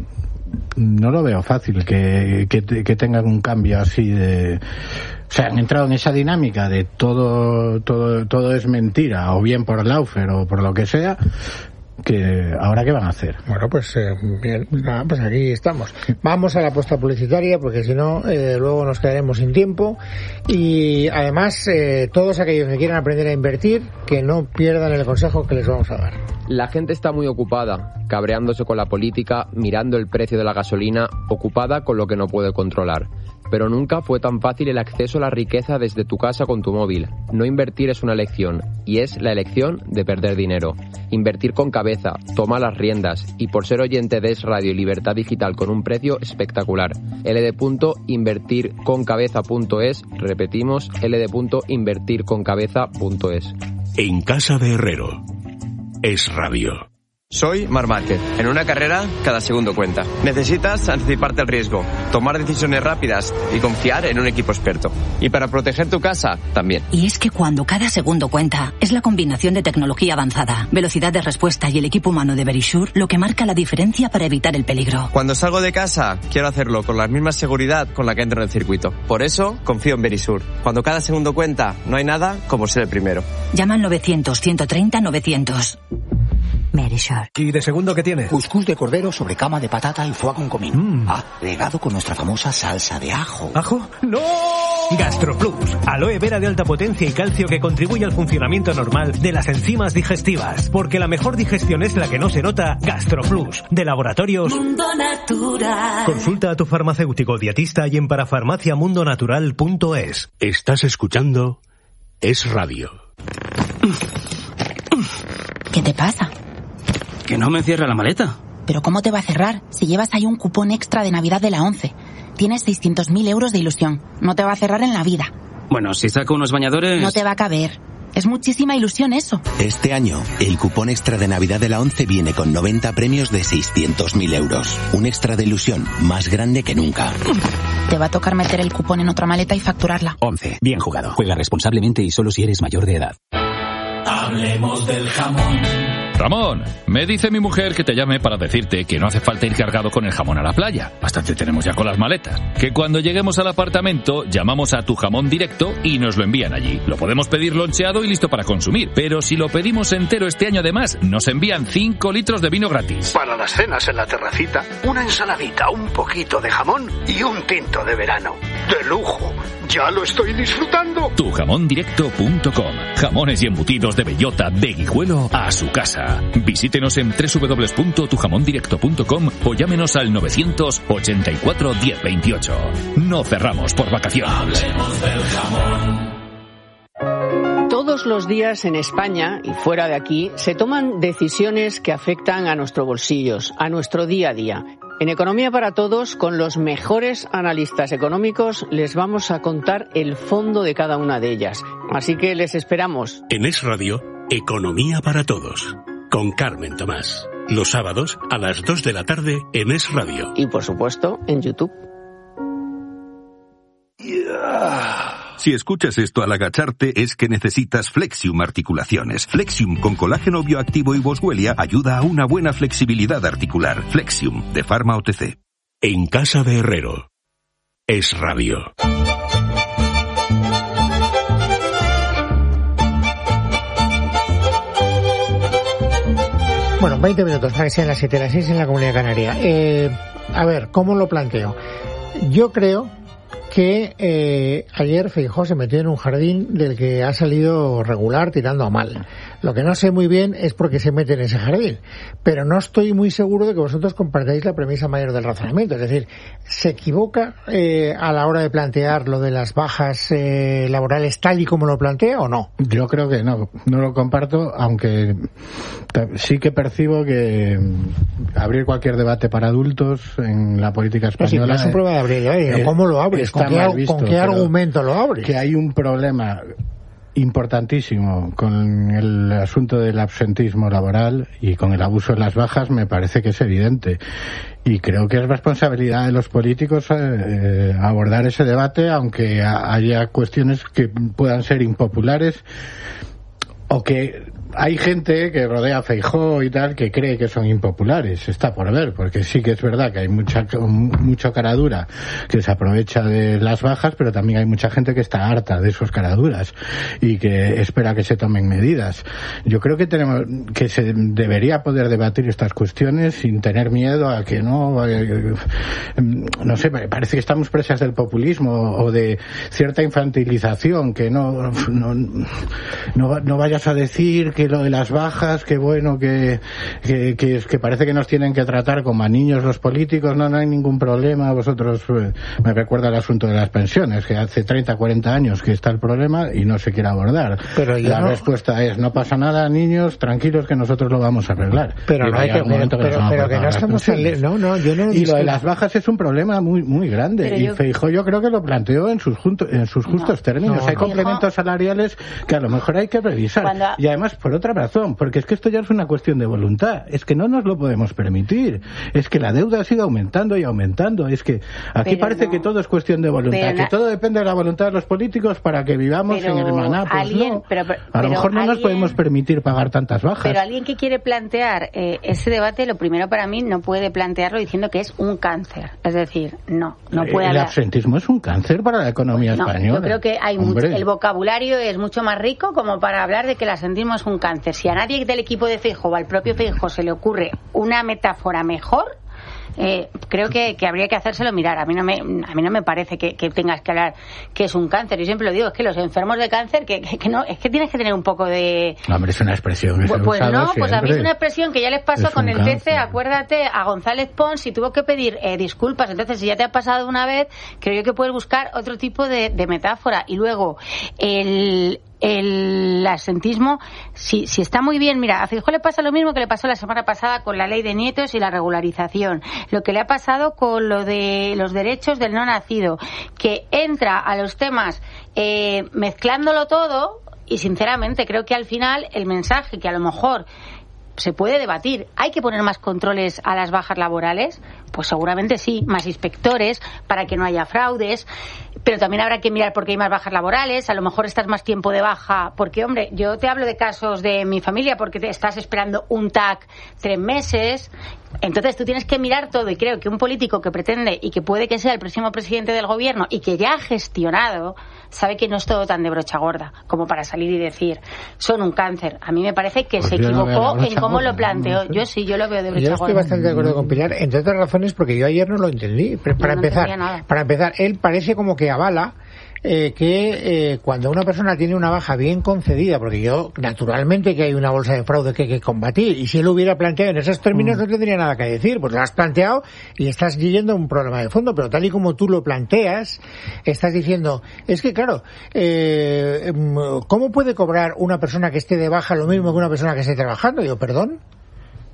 no lo veo fácil que, que, que tengan un cambio así de... O sea, han entrado en esa dinámica de todo todo todo es mentira, o bien por lawfare o por lo que sea, que ahora qué van a hacer. Bueno, pues eh, bien, nada, pues aquí estamos. Vamos a la apuesta publicitaria, porque si no eh, luego nos quedaremos sin tiempo, y además eh, todos aquellos que quieran aprender a invertir, que no pierdan el consejo que les vamos a dar. La gente está muy ocupada, cabreándose con la política, mirando el precio de la gasolina, ocupada con lo que no puede controlar. Pero nunca fue tan fácil el acceso a la riqueza desde tu casa con tu móvil. No invertir es una elección, y es la elección de perder dinero. Invertir con cabeza, toma las riendas, y por ser oyente de Es Radio y Libertad Digital con un precio espectacular. L D punto invertir con cabeza punto es, repetimos, L D punto invertir con cabeza punto es. En casa de Herrero. Es Radio. Soy Marc Márquez. En una carrera, cada segundo cuenta. Necesitas anticiparte al riesgo, tomar decisiones rápidas y confiar en un equipo experto. Y para proteger tu casa, también. Y es que cuando cada segundo cuenta, es la combinación de tecnología avanzada, velocidad de respuesta y el equipo humano de Verisure lo que marca la diferencia para evitar el peligro. Cuando salgo de casa, quiero hacerlo con la misma seguridad con la que entro en el circuito. Por eso, confío en Verisure. Cuando cada segundo cuenta, no hay nada como ser el primero. Llama al novecientos, ciento treinta, novecientos. Verisure. ¿Y de segundo qué tiene? Cuscús de cordero sobre cama de patata y foie con comino. Mm. Agregado con nuestra famosa salsa de ajo. ¿Ajo? ¡No! GastroPlus. Aloe vera de alta potencia y calcio que contribuye al funcionamiento normal de las enzimas digestivas. Porque la mejor digestión es la que no se nota. GastroPlus. De Laboratorios Mundo Natural. Consulta a tu farmacéutico dietista y en parafarmacia mundo natural punto es. Estás escuchando Es Radio. ¿Qué te pasa? Que no me cierra la maleta. ¿Pero cómo te va a cerrar si llevas ahí un cupón extra de Navidad de la ONCE? Tienes seiscientos mil euros de ilusión. No te va a cerrar en la vida. Bueno, si saco unos bañadores... No te va a caber. Es muchísima ilusión eso. Este año, el cupón extra de Navidad de la ONCE viene con noventa premios de seiscientos mil euros. Un extra de ilusión más grande que nunca. Te va a tocar meter el cupón en otra maleta y facturarla. ONCE. Bien jugado. Juega responsablemente y solo si eres mayor de edad. Hablemos del jamón. Ramón, me dice mi mujer que te llame para decirte que no hace falta ir cargado con el jamón a la playa. Bastante tenemos ya con las maletas. Que cuando lleguemos al apartamento, llamamos a Tu Jamón Directo y nos lo envían allí. Lo podemos pedir loncheado y listo para consumir. Pero si lo pedimos entero este año además, nos envían cinco litros de vino gratis. Para las cenas en la terracita, una ensaladita, un poquito de jamón y un tinto de verano. ¡De lujo! ¡Ya lo estoy disfrutando! tu jamón directo punto com. Jamones y embutidos de bellota de Guijuelo a su casa. Visítenos en doble u doble u doble u punto tu jamón directo punto com o llámenos al novecientos ochenta y cuatro diez veintiocho. No cerramos por vacaciones. Hablemos del jamón. Todos los días en España y fuera de aquí se toman decisiones que afectan a nuestros bolsillos, a nuestro día a día. En Economía para Todos, con los mejores analistas económicos, les vamos a contar el fondo de cada una de ellas. Así que les esperamos. En Es Radio, Economía para Todos, con Carmen Tomás. Los sábados a las dos de la tarde en Es Radio. Y por supuesto, en YouTube. Yeah. Si escuchas esto al agacharte es que necesitas Flexium Articulaciones. Flexium con colágeno bioactivo y boswellia ayuda a una buena flexibilidad articular. Flexium de Pharma O T C. En casa de Herrero. Es Radio. Bueno, veinte minutos para que sean las siete, las seis en la Comunidad Canaria. Eh, a ver, ¿cómo lo planteo? Yo creo que eh, ayer Feijóo se metió en un jardín del que ha salido regular tirando a mal. Lo que no sé muy bien es por qué se mete en ese jardín, pero no estoy muy seguro de que vosotros compartáis la premisa mayor del razonamiento. Es decir, ¿se equivoca eh, a la hora de plantear lo de las bajas eh, laborales tal y como lo plantea o no? Yo creo que no, no lo comparto, aunque sí que percibo que abrir cualquier debate para adultos en la política española... Pero si no es un problema de abrir, ¿eh? ¿Cómo lo abres? ¿Con qué, visto, ¿con qué argumento lo abres? Que hay un problema importantísimo con el asunto del absentismo laboral y con el abuso de las bajas, me parece que es evidente. Y creo que es responsabilidad de los políticos eh, abordar ese debate, aunque haya cuestiones que puedan ser impopulares o que hay gente que rodea a Feijóo y tal que cree que son impopulares. Está por ver, porque sí que es verdad que hay mucha mucho caradura que se aprovecha de las bajas, pero también hay mucha gente que está harta de esos caraduras y que espera que se tomen medidas. Yo creo que tenemos que se debería poder debatir estas cuestiones sin tener miedo a que no eh, no sé, parece que estamos presas del populismo o de cierta infantilización, que no no no, no vayas a decir que lo de las bajas, que bueno, que, que, que, que parece que nos tienen que tratar como a niños los políticos. No, no hay ningún problema. Vosotros, eh, me recuerda el asunto de las pensiones, que hace treinta, cuarenta años que está el problema y no se quiere abordar. Pero la no... respuesta es, no pasa nada, niños, tranquilos que nosotros lo vamos a arreglar. Pero no hay que, pero, que, pero, pero que no estamos tan le... no, no, yo no y lo de las bajas es un problema muy muy grande. Pero y yo... Feijóo yo creo que lo planteó en sus, junto, en sus justos no, términos. No, hay no. complementos salariales que a lo mejor hay que revisar. Cuando... Y además, por otra razón, porque es que esto ya es una cuestión de voluntad, es que no nos lo podemos permitir, es que la deuda sigue aumentando y aumentando, es que aquí pero parece no. que todo es cuestión de voluntad, pero que na... todo depende de la voluntad de los políticos para que vivamos pero en el maná, pues alguien, no, pero, pero, a lo mejor no alguien, nos podemos permitir pagar tantas bajas. Pero alguien que quiere plantear eh, ese debate, lo primero para mí no puede plantearlo diciendo que es un cáncer, es decir, no, no puede El hablar. absentismo es un cáncer para la economía no, española. Yo creo que hay mucho, el vocabulario es mucho más rico como para hablar de que el absentismo es un cáncer. Si a nadie del equipo de Feijóo o al propio Feijóo se le ocurre una metáfora mejor, eh, creo que, que habría que hacérselo mirar. A mí no me, a mí no me parece que, que tengas que hablar que es un cáncer. Yo siempre lo digo, es que los enfermos de cáncer, que, que, que no, es que tienes que tener un poco de... No, hombre, es una expresión. Pues, pues no, siempre. Pues a mí es una expresión que ya les pasó es con el cáncer. T C, acuérdate, a González Pons y tuvo que pedir eh, disculpas. Entonces, si ya te ha pasado una vez, creo yo que puedes buscar otro tipo de, de metáfora. Y luego, el... el absentismo, si, si está muy bien, mira, a Feijóo le pasa lo mismo que le pasó la semana pasada con la ley de nietos y la regularización, lo que le ha pasado con lo de los derechos del no nacido, que entra a los temas eh, mezclándolo todo y sinceramente creo que al final el mensaje que a lo mejor se puede debatir, ¿hay que poner más controles a las bajas laborales? Pues seguramente sí, más inspectores para que no haya fraudes, pero también habrá que mirar por qué hay más bajas laborales, a lo mejor estás más tiempo de baja, porque hombre, yo te hablo de casos de mi familia porque te estás esperando un T A C tres meses, entonces tú tienes que mirar todo y creo que un político que pretende y que puede que sea el próximo presidente del gobierno y que ya ha gestionado, sabe que no es todo tan de brocha gorda como para salir y decir son un cáncer. A mí me parece que pues se equivocó no en cómo gorda, lo planteó. No sé. Yo sí, yo lo veo de brocha gorda. Yo estoy gorda. bastante de acuerdo con Pilar, entre otras razones porque yo ayer no lo entendí. Para no, empezar, no para empezar, él parece como que avala Eh, que eh, cuando una persona tiene una baja bien concedida, porque yo, naturalmente que hay una bolsa de fraude que hay que combatir, y si él lo hubiera planteado en esos términos mm. no tendría nada que decir, pues lo has planteado y estás yendo a un problema de fondo, pero tal y como tú lo planteas, estás diciendo, es que claro, eh, ¿cómo puede cobrar una persona que esté de baja lo mismo que una persona que esté trabajando? Digo, perdón.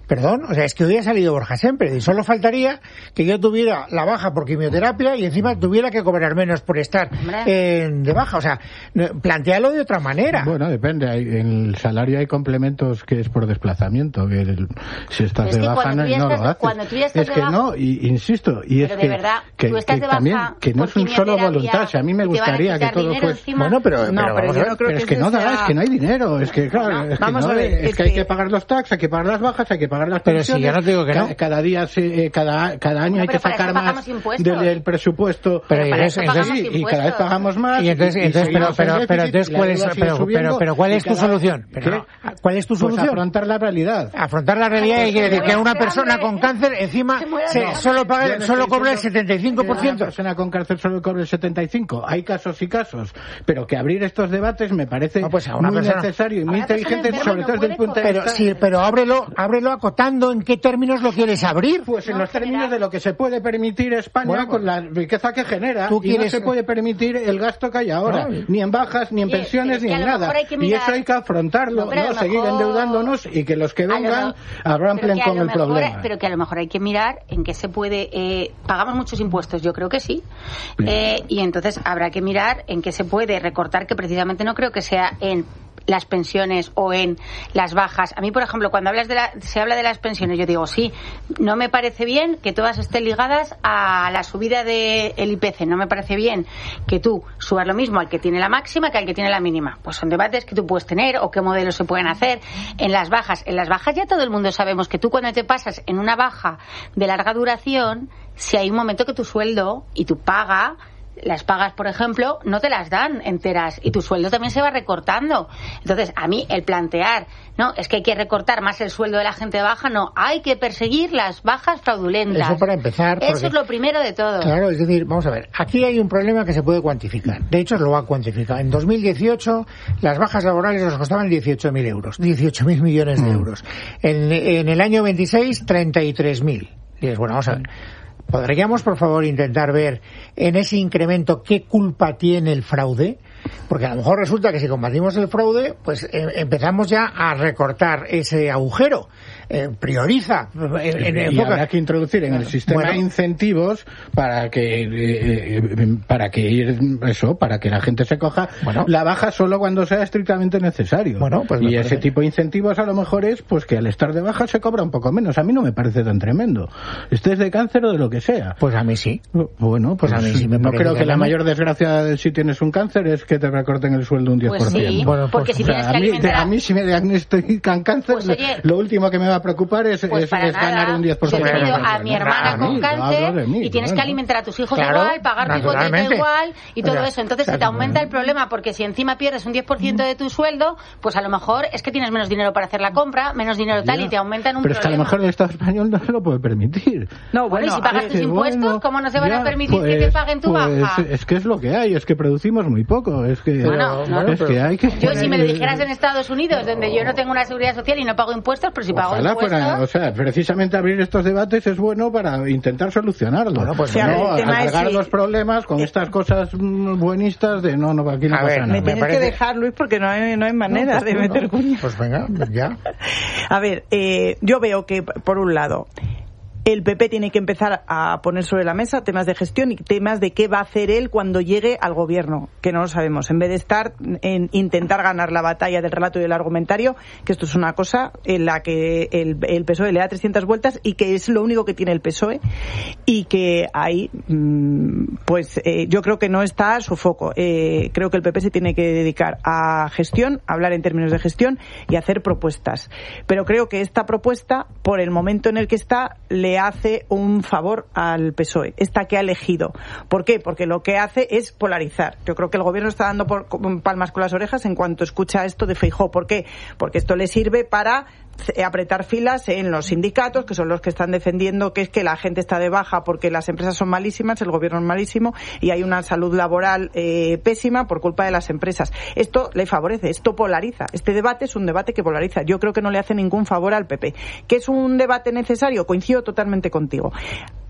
Perdón, o sea, es que hoy ha salido Borja Semper y solo faltaría que yo tuviera la baja por quimioterapia y encima tuviera que cobrar menos por estar eh, de baja. O sea, plantéalo de otra manera. Bueno, depende. Hay, en el salario hay complementos que es por desplazamiento. Que el, si estás de baja no, no lo haces. Cuando tú ya estás es que de no, y, insisto, y pero es de que, verdad, que, tú estás que de baja también que no es un solo voluntad. Si a mí me gustaría que todo fuese. Bueno, pero, no, pero, pero, yo no creo pero es que, que no da, sea... es que no hay dinero. Es que claro, no, es, que, no, ver, es, es que hay que pagar los tax, hay que pagar las bajas, hay que pagar las pero pensiones. Si yo no digo que cada, no. cada día, se, cada, cada año no, hay que sacar más del, del presupuesto. Pero para eso, entonces, y, y cada vez pagamos más. Y entonces, y entonces pero, pero, pero, entonces, ¿cuál es, pero, pero, pero, ¿cuál es tu solución? Pero, ¿cuál es tu solución? Pues afrontar la realidad. Afrontar la realidad y quiere decir que una persona con cáncer encima se, solo paga, solo cobra el setenta y cinco por ciento. Una persona con cáncer solo cobra el setenta y cinco por ciento. Hay casos y casos. Pero que abrir estos debates me parece no, pues muy persona, necesario y muy inteligente, sobre todo desde el punto de pero, vista... Sí, pero ábrelo, ábrelo acotando en qué términos lo quieres abrir. Pues en no, los términos general. de lo que se puede permitir España bueno, con la riqueza que genera. ¿tú quieres... Y no se puede permitir el gasto que hay ahora. No, ni en bajas, ni en Oye, pensiones, ni en nada. Y eso hay que afrontarlo, no, no seguir mejor... endeudándonos y que los que vengan arramplen con el mejor, problema. Pero que a lo mejor hay que mirar en qué se puede... Eh, ¿Pagamos muchos impuestos? Yo creo que sí. Eh, y entonces habrá que mirar en qué se puede recortar, que precisamente no creo que sea en las pensiones o en las bajas. A mí, por ejemplo, cuando hablas de la, se habla de las pensiones, yo digo, sí, no me parece bien que todas estén ligadas a la subida del I P C. No me parece bien que tú subas lo mismo al que tiene la máxima que al que tiene la mínima. Pues son debates que tú puedes tener o qué modelos se pueden hacer. En las bajas, en las bajas ya todo el mundo sabemos que tú cuando te pasas en una baja de larga duración, si hay un momento que tu sueldo y tu paga, las pagas, por ejemplo, no te las dan enteras y tu sueldo también se va recortando. Entonces, a mí el plantear, no, es que hay que recortar más el sueldo de la gente baja, no, hay que perseguir las bajas fraudulentas. Eso para empezar. Porque, eso es lo primero de todo. Claro, es decir, vamos a ver, aquí hay un problema que se puede cuantificar. De hecho, lo va a cuantificar. En dos mil dieciocho, las bajas laborales nos costaban dieciocho mil euros, dieciocho mil millones de euros. En, en el año veintiséis, treinta y tres mil. Y es bueno, vamos a ver. ¿Podríamos, por favor, intentar ver en ese incremento qué culpa tiene el fraude? Porque a lo mejor resulta que si combatimos el fraude, pues eh, empezamos ya a recortar ese agujero. Eh, prioriza. Eh, en, y habrá que introducir en el sistema bueno, incentivos para que eh, eh, para que ir eso, para que la gente se coja bueno, la baja solo cuando sea estrictamente necesario. Bueno, pues y ese tipo de incentivos a lo mejor es pues que al estar de baja se cobra un poco menos. A mí no me parece tan tremendo. Estés de cáncer o de lo que sea. Pues a mí sí. Bueno, pues, pues a mí sí me no creo que, que la mayor desgracia si tienes un cáncer es que te recorten el sueldo un diez por ciento. Pues sí, bueno, pues, porque si tienes o sea, que a, mí, alimentar... a mí si me diagnostican cáncer, pues, oye, lo último que me va a preocupar es, pues es, es ganar un diez por ciento. Yo he tenido a mi hermana a con mí, cáncer no mí, y tienes bueno. que alimentar a tus hijos claro, igual, pagar tu hipoteca igual y todo o sea, eso. Entonces se te aumenta el problema porque si encima pierdes un diez por ciento de tu sueldo, pues a lo mejor es que tienes menos dinero para hacer la compra, menos dinero tal, y te aumentan un Pero problema. es que a lo mejor el Estado español no se lo puede permitir. No, bueno, y si pagas tus impuestos, bueno, ¿cómo no se van ya, a permitir pues, que te paguen tu pues, baja? Es que es lo que hay, es que producimos muy poco. Es que, bueno, no, es que hay que... Yo si me lo dijeras en Estados Unidos, donde yo no tengo una seguridad social y no pago impuestos, pero si pago Ojalá impuestos... Fuera, o sea, precisamente abrir estos debates es bueno para intentar solucionarlo. Bueno, pues sí, no alargar los problemas con estas cosas buenistas de no, no, aquí no a pasa ver, nada. Me tienes parece... que dejar, Luis, porque no hay, no hay manera no, pues de meter no. cuña. Pues venga, ya. A ver, eh, yo veo que, por un lado, el P P tiene que empezar a poner sobre la mesa temas de gestión y temas de qué va a hacer él cuando llegue al gobierno, que no lo sabemos. En vez de estar en intentar ganar la batalla del relato y del argumentario, que esto es una cosa en la que el, el P S O E le da trescientas vueltas y que es lo único que tiene el P S O E y que ahí, pues eh, yo creo que no está su foco. Eh, creo que el P P se tiene que dedicar a gestión, a hablar en términos de gestión y a hacer propuestas. Pero creo que esta propuesta, por el momento en el que está, le hace un favor al P S O E, esta que ha elegido. ¿Por qué? Porque lo que hace es polarizar. Yo creo que el gobierno está dando por, palmas con las orejas en cuanto escucha esto de Feijóo. ¿Por qué? Porque esto le sirve para apretar filas en los sindicatos, que son los que están defendiendo que es que la gente está de baja porque las empresas son malísimas, el gobierno es malísimo y hay una salud laboral eh, pésima por culpa de las empresas. Esto le favorece, esto polariza. Este debate es un debate que polariza. Yo creo que no le hace ningún favor al P P. ¿Que es un debate necesario? Coincido totalmente contigo.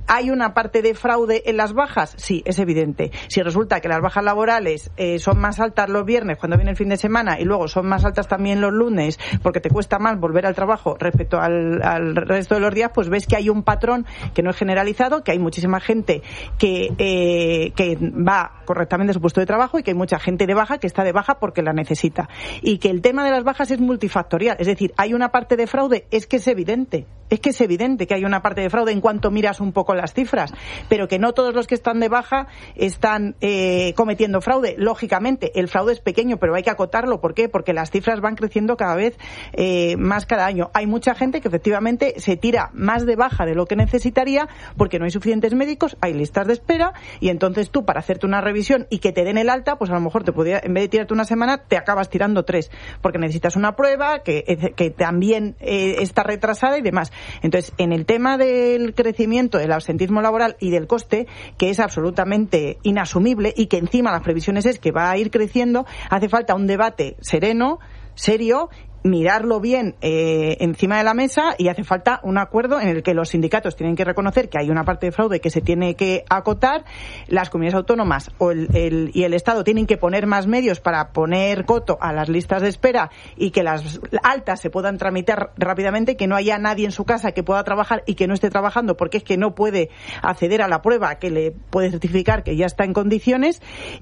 ¿hay una parte de fraude en las bajas? Sí, es evidente. Si resulta que las bajas laborales eh, son más altas los viernes cuando viene el fin de semana y luego son más altas también los lunes porque te cuesta más volver al trabajo respecto al, al resto de los días, pues ves que hay un patrón que no es generalizado, que hay muchísima gente que, eh, que va correctamente a su puesto de trabajo y que hay mucha gente de baja que está de baja porque la necesita. Y que el tema de las bajas es multifactorial. Es decir, hay una parte de fraude, es que es evidente. Es que es evidente que hay una parte de fraude en cuanto miras un poco las cifras, pero que no todos los que están de baja están eh, cometiendo fraude. Lógicamente, el fraude es pequeño, pero hay que acotarlo. ¿Por qué? Porque las cifras van creciendo cada vez eh, más cada año. Hay mucha gente que efectivamente se tira más de baja de lo que necesitaría porque no hay suficientes médicos, hay listas de espera y entonces tú para hacerte una revisión y que te den el alta, pues a lo mejor te podría, en vez de tirarte una semana, te acabas tirando tres porque necesitas una prueba que, que también eh, está retrasada y demás. Entonces, en el tema del crecimiento del absentismo laboral y del coste, que es absolutamente inasumible y que encima las previsiones es que va a ir creciendo, hace falta un debate sereno, serio, mirarlo bien eh, encima de la mesa y hace falta un acuerdo en el que los sindicatos tienen que reconocer que hay una parte de fraude que se tiene que acotar, las comunidades autónomas o el, el, y el Estado tienen que poner más medios para poner coto a las listas de espera y que las altas se puedan tramitar rápidamente, que no haya nadie en su casa que pueda trabajar y que no esté trabajando porque es que no puede acceder a la prueba que le puede certificar que ya está en condiciones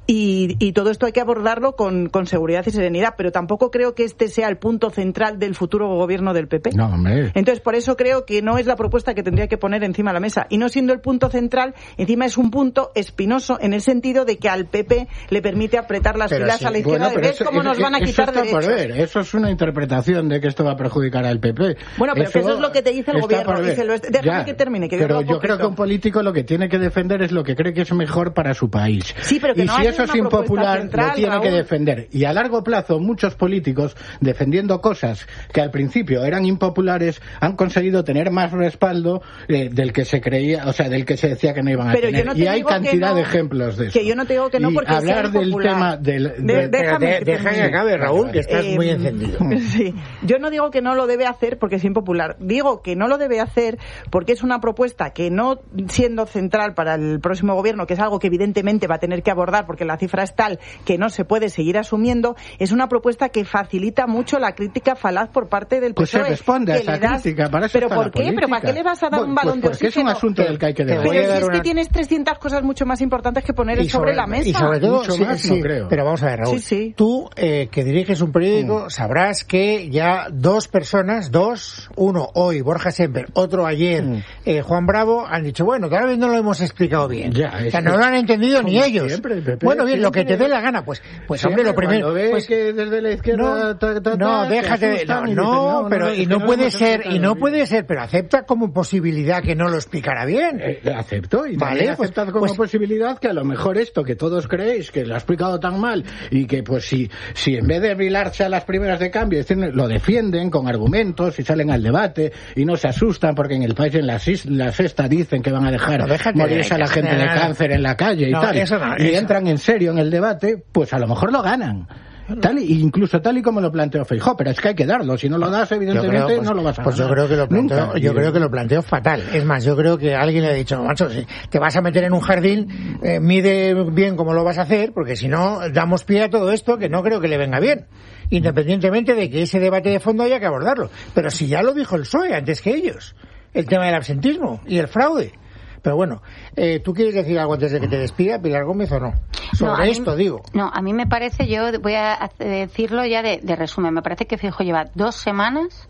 y, y todo esto hay que abordarlo con, con seguridad y serenidad, pero tampoco creo que este sea el punto central del futuro gobierno del P P. No, hombre. Entonces, por eso creo que no es la propuesta que tendría que poner encima de la mesa. Y no siendo el punto central, encima es un punto espinoso en el sentido de que al P P le permite apretar las pero filas sí. a la izquierda bueno, de ver cómo nos van a quitar eso está derechos. Por ver. Eso es una interpretación de que esto va a perjudicar al P P. Bueno, pero eso, que eso es lo que te dice el gobierno. Dice, lo, déjame ya, que termine. Que pero yo creo que un político lo que tiene que defender es lo que cree que es mejor para su país. Sí, pero que y no si eso es impopular, central, lo tiene Raúl. que defender. Y a largo plazo, muchos políticos defendiendo cosas que al principio eran impopulares han conseguido tener más respaldo eh, del que se creía, o sea, del que se decía que no iban a pero tener. Yo no te y hay digo cantidad no, de ejemplos de eso. Que yo no te digo que no y porque hablar sea del tema del de, de, déjame de, deja que acabe, Raúl, que estás eh, muy encendido. Sí. Yo no digo que no lo debe hacer porque es impopular. Digo que no lo debe hacer porque es una propuesta que no siendo central para el próximo gobierno, que es algo que evidentemente va a tener que abordar porque la cifra es tal que no se puede seguir asumiendo, es una propuesta que facilita mucho la crítica falaz por parte del P S O E. Pues se responde a esa das... crítica, para eso ¿Pero está por la qué? política. ¿Pero para qué le vas a dar bueno, un balón pues de oxígeno? Porque es un asunto del que hay que debatir. Pero si es una... que tienes trescientas cosas mucho más importantes que poner sobre, sobre la mesa. Y sobre todo, mucho sí, más, sí, no creo. Pero vamos a ver, Raúl. Sí, sí. Tú, eh, que diriges un periódico, mm. sabrás que ya dos personas, dos, uno hoy, Borja Semper, otro ayer, mm. eh, Juan Bravo, han dicho, bueno, tal vez no lo hemos explicado bien. Ya, o sea, no lo han entendido ni ellos. Siempre, P P, bueno, bien, siempre. Lo que te dé la gana, pues, pues siempre, hombre, lo primero. Ves pues que desde la izquierda, no, ta, ta, ta, no déjate de, no, dicen, no, no, pero no, y no, no puede ser, y no bien. puede ser, pero acepta como posibilidad que no lo explicará bien. Eh, acepto, y vale, también pues, aceptad como pues, posibilidad que a lo mejor esto que todos creéis que lo ha explicado tan mal y que pues si, si en vez de brilarse a las primeras de cambio lo defienden con argumentos y salen al debate y no se asustan porque en el país en la, la sexta dicen que van a dejar no, morirse de, a la gente de, de cáncer en la calle y no, tal eso no, y eso. entran en serio en el debate, pues a lo mejor lo ganan. Tal y, incluso tal y como lo planteó Feijóo, pero es que hay que darlo, si no lo das evidentemente creo, pues, no lo vas a pues ganar. yo creo que lo planteo, Nunca. yo creo que lo planteo fatal. Es más, yo creo que alguien le ha dicho, macho, si te vas a meter en un jardín, eh, mide bien cómo lo vas a hacer, porque si no damos pie a todo esto que no creo que le venga bien. Independientemente de que ese debate de fondo haya que abordarlo. Pero si ya lo dijo el P S O E antes que ellos, el tema del absentismo y el fraude. Pero bueno, eh, ¿tú quieres decir algo antes de que te despida, Pilar Gómez, o no? Sobre no, esto, mí, digo. No, a mí me parece, yo voy a decirlo ya de, de resumen, me parece que Feijóo lleva dos semanas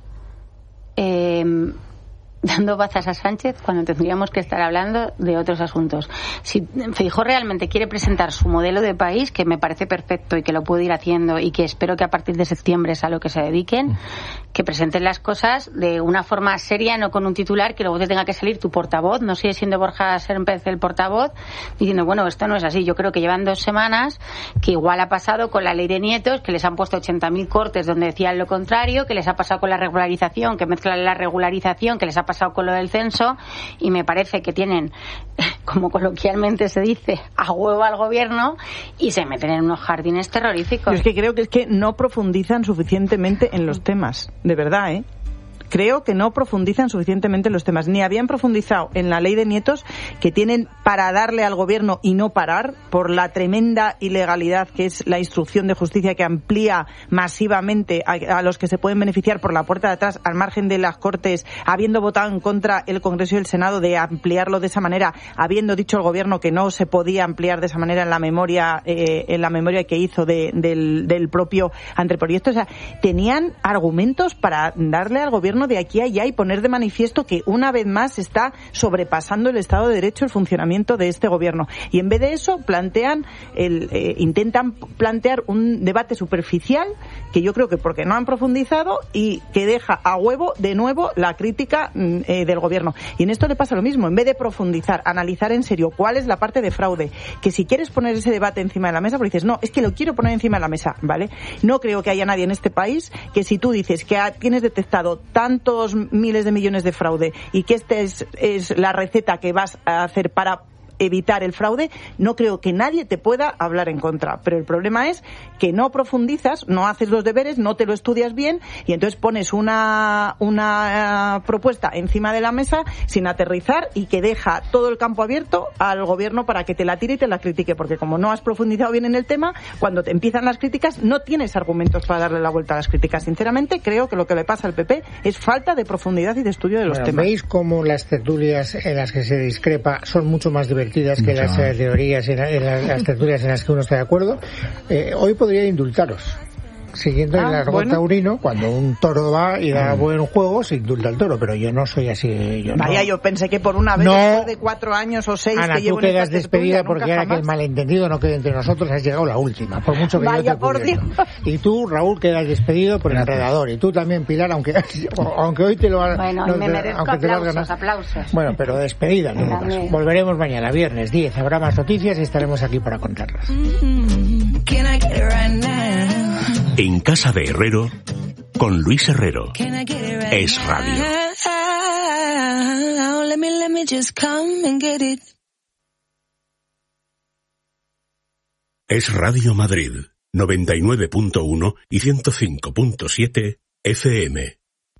eh, dando bazas a Sánchez cuando tendríamos que estar hablando de otros asuntos. Si Feijóo realmente quiere presentar su modelo de país, que me parece perfecto y que lo puede ir haciendo y que espero que a partir de septiembre es a lo que se dediquen, que presenten las cosas de una forma seria, no con un titular que luego te tenga que salir tu portavoz, no sigue siendo Borja Semper el portavoz, diciendo, bueno, esto no es así. Yo creo que llevan dos semanas, que igual ha pasado con la ley de nietos, que les han puesto ochenta mil cortes donde decían lo contrario, que les ha pasado con la regularización, que mezclan la regularización, que les ha pasado con lo del censo, y me parece que tienen, como coloquialmente se dice, a huevo al gobierno y se meten en unos jardines terroríficos. Yo es que creo que es que no profundizan suficientemente en los temas, de verdad, ¿eh? creo que no profundizan suficientemente en los temas, ni habían profundizado en la ley de nietos que tienen para darle al gobierno y no parar por la tremenda ilegalidad que es la instrucción de justicia que amplía masivamente a, a los que se pueden beneficiar por la puerta de atrás al margen de las Cortes, habiendo votado en contra el Congreso y el Senado de ampliarlo de esa manera, habiendo dicho el gobierno que no se podía ampliar de esa manera en la memoria eh, en la memoria que hizo de, del, del propio anteproyecto. O sea, tenían argumentos para darle al gobierno de aquí a allá y poner de manifiesto que una vez más está sobrepasando el Estado de Derecho el funcionamiento de este gobierno. Y en vez de eso plantean el, eh, intentan plantear un debate superficial que yo creo que porque no han profundizado y que deja a huevo de nuevo la crítica eh, del gobierno. Y en esto le pasa lo mismo. En vez de profundizar, analizar en serio cuál es la parte de fraude, que si quieres poner ese debate encima de la mesa, porque dices, no, es que lo quiero poner encima de la mesa, ¿vale? No creo que haya nadie en este país que si tú dices que tienes detectado tantos miles de millones de fraude y que esta es, es la receta que vas a hacer para evitar el fraude, no creo que nadie te pueda hablar en contra. Pero el problema es que no profundizas, no haces los deberes, no te lo estudias bien y entonces pones una, una uh, propuesta encima de la mesa sin aterrizar y que deja todo el campo abierto al gobierno para que te la tire y te la critique, porque como no has profundizado bien en el tema, cuando te empiezan las críticas no tienes argumentos para darle la vuelta a las críticas. Sinceramente, creo que lo que le pasa al P P es falta de profundidad y de estudio de los bueno, temas. ¿Veis cómo las tertulias en las que se discrepa son mucho más divertidas que las eh, teorías en, en las, las tertulias en las que uno está de acuerdo? Eh, hoy podría indultaros. Siguiendo ah, el argot bueno. taurino, cuando un toro va y da mm. buen juego, se indulta al toro, pero yo no soy así. Yo Vaya, no. yo pensé que por una vez, no. después de cuatro años o seis Ana, que llevo tú quedas en despedida tertulia, porque ahora jamás. que el malentendido no quede entre nosotros, has llegado la última, por mucho que Vaya, yo te por Dios. Y tú, Raúl, quedas despedido por Gracias. enredador, y tú también, Pilar, aunque aunque hoy te lo has bueno, no, me merezco aunque te aplausos, lo has aplausos. Bueno, pero despedida, no volveremos mañana, viernes diez, habrá más noticias y estaremos aquí para contarlas. En casa de Herrero, con Luis Herrero. Es Radio. Es Radio Madrid, noventa y nueve punto uno y ciento cinco punto siete F M.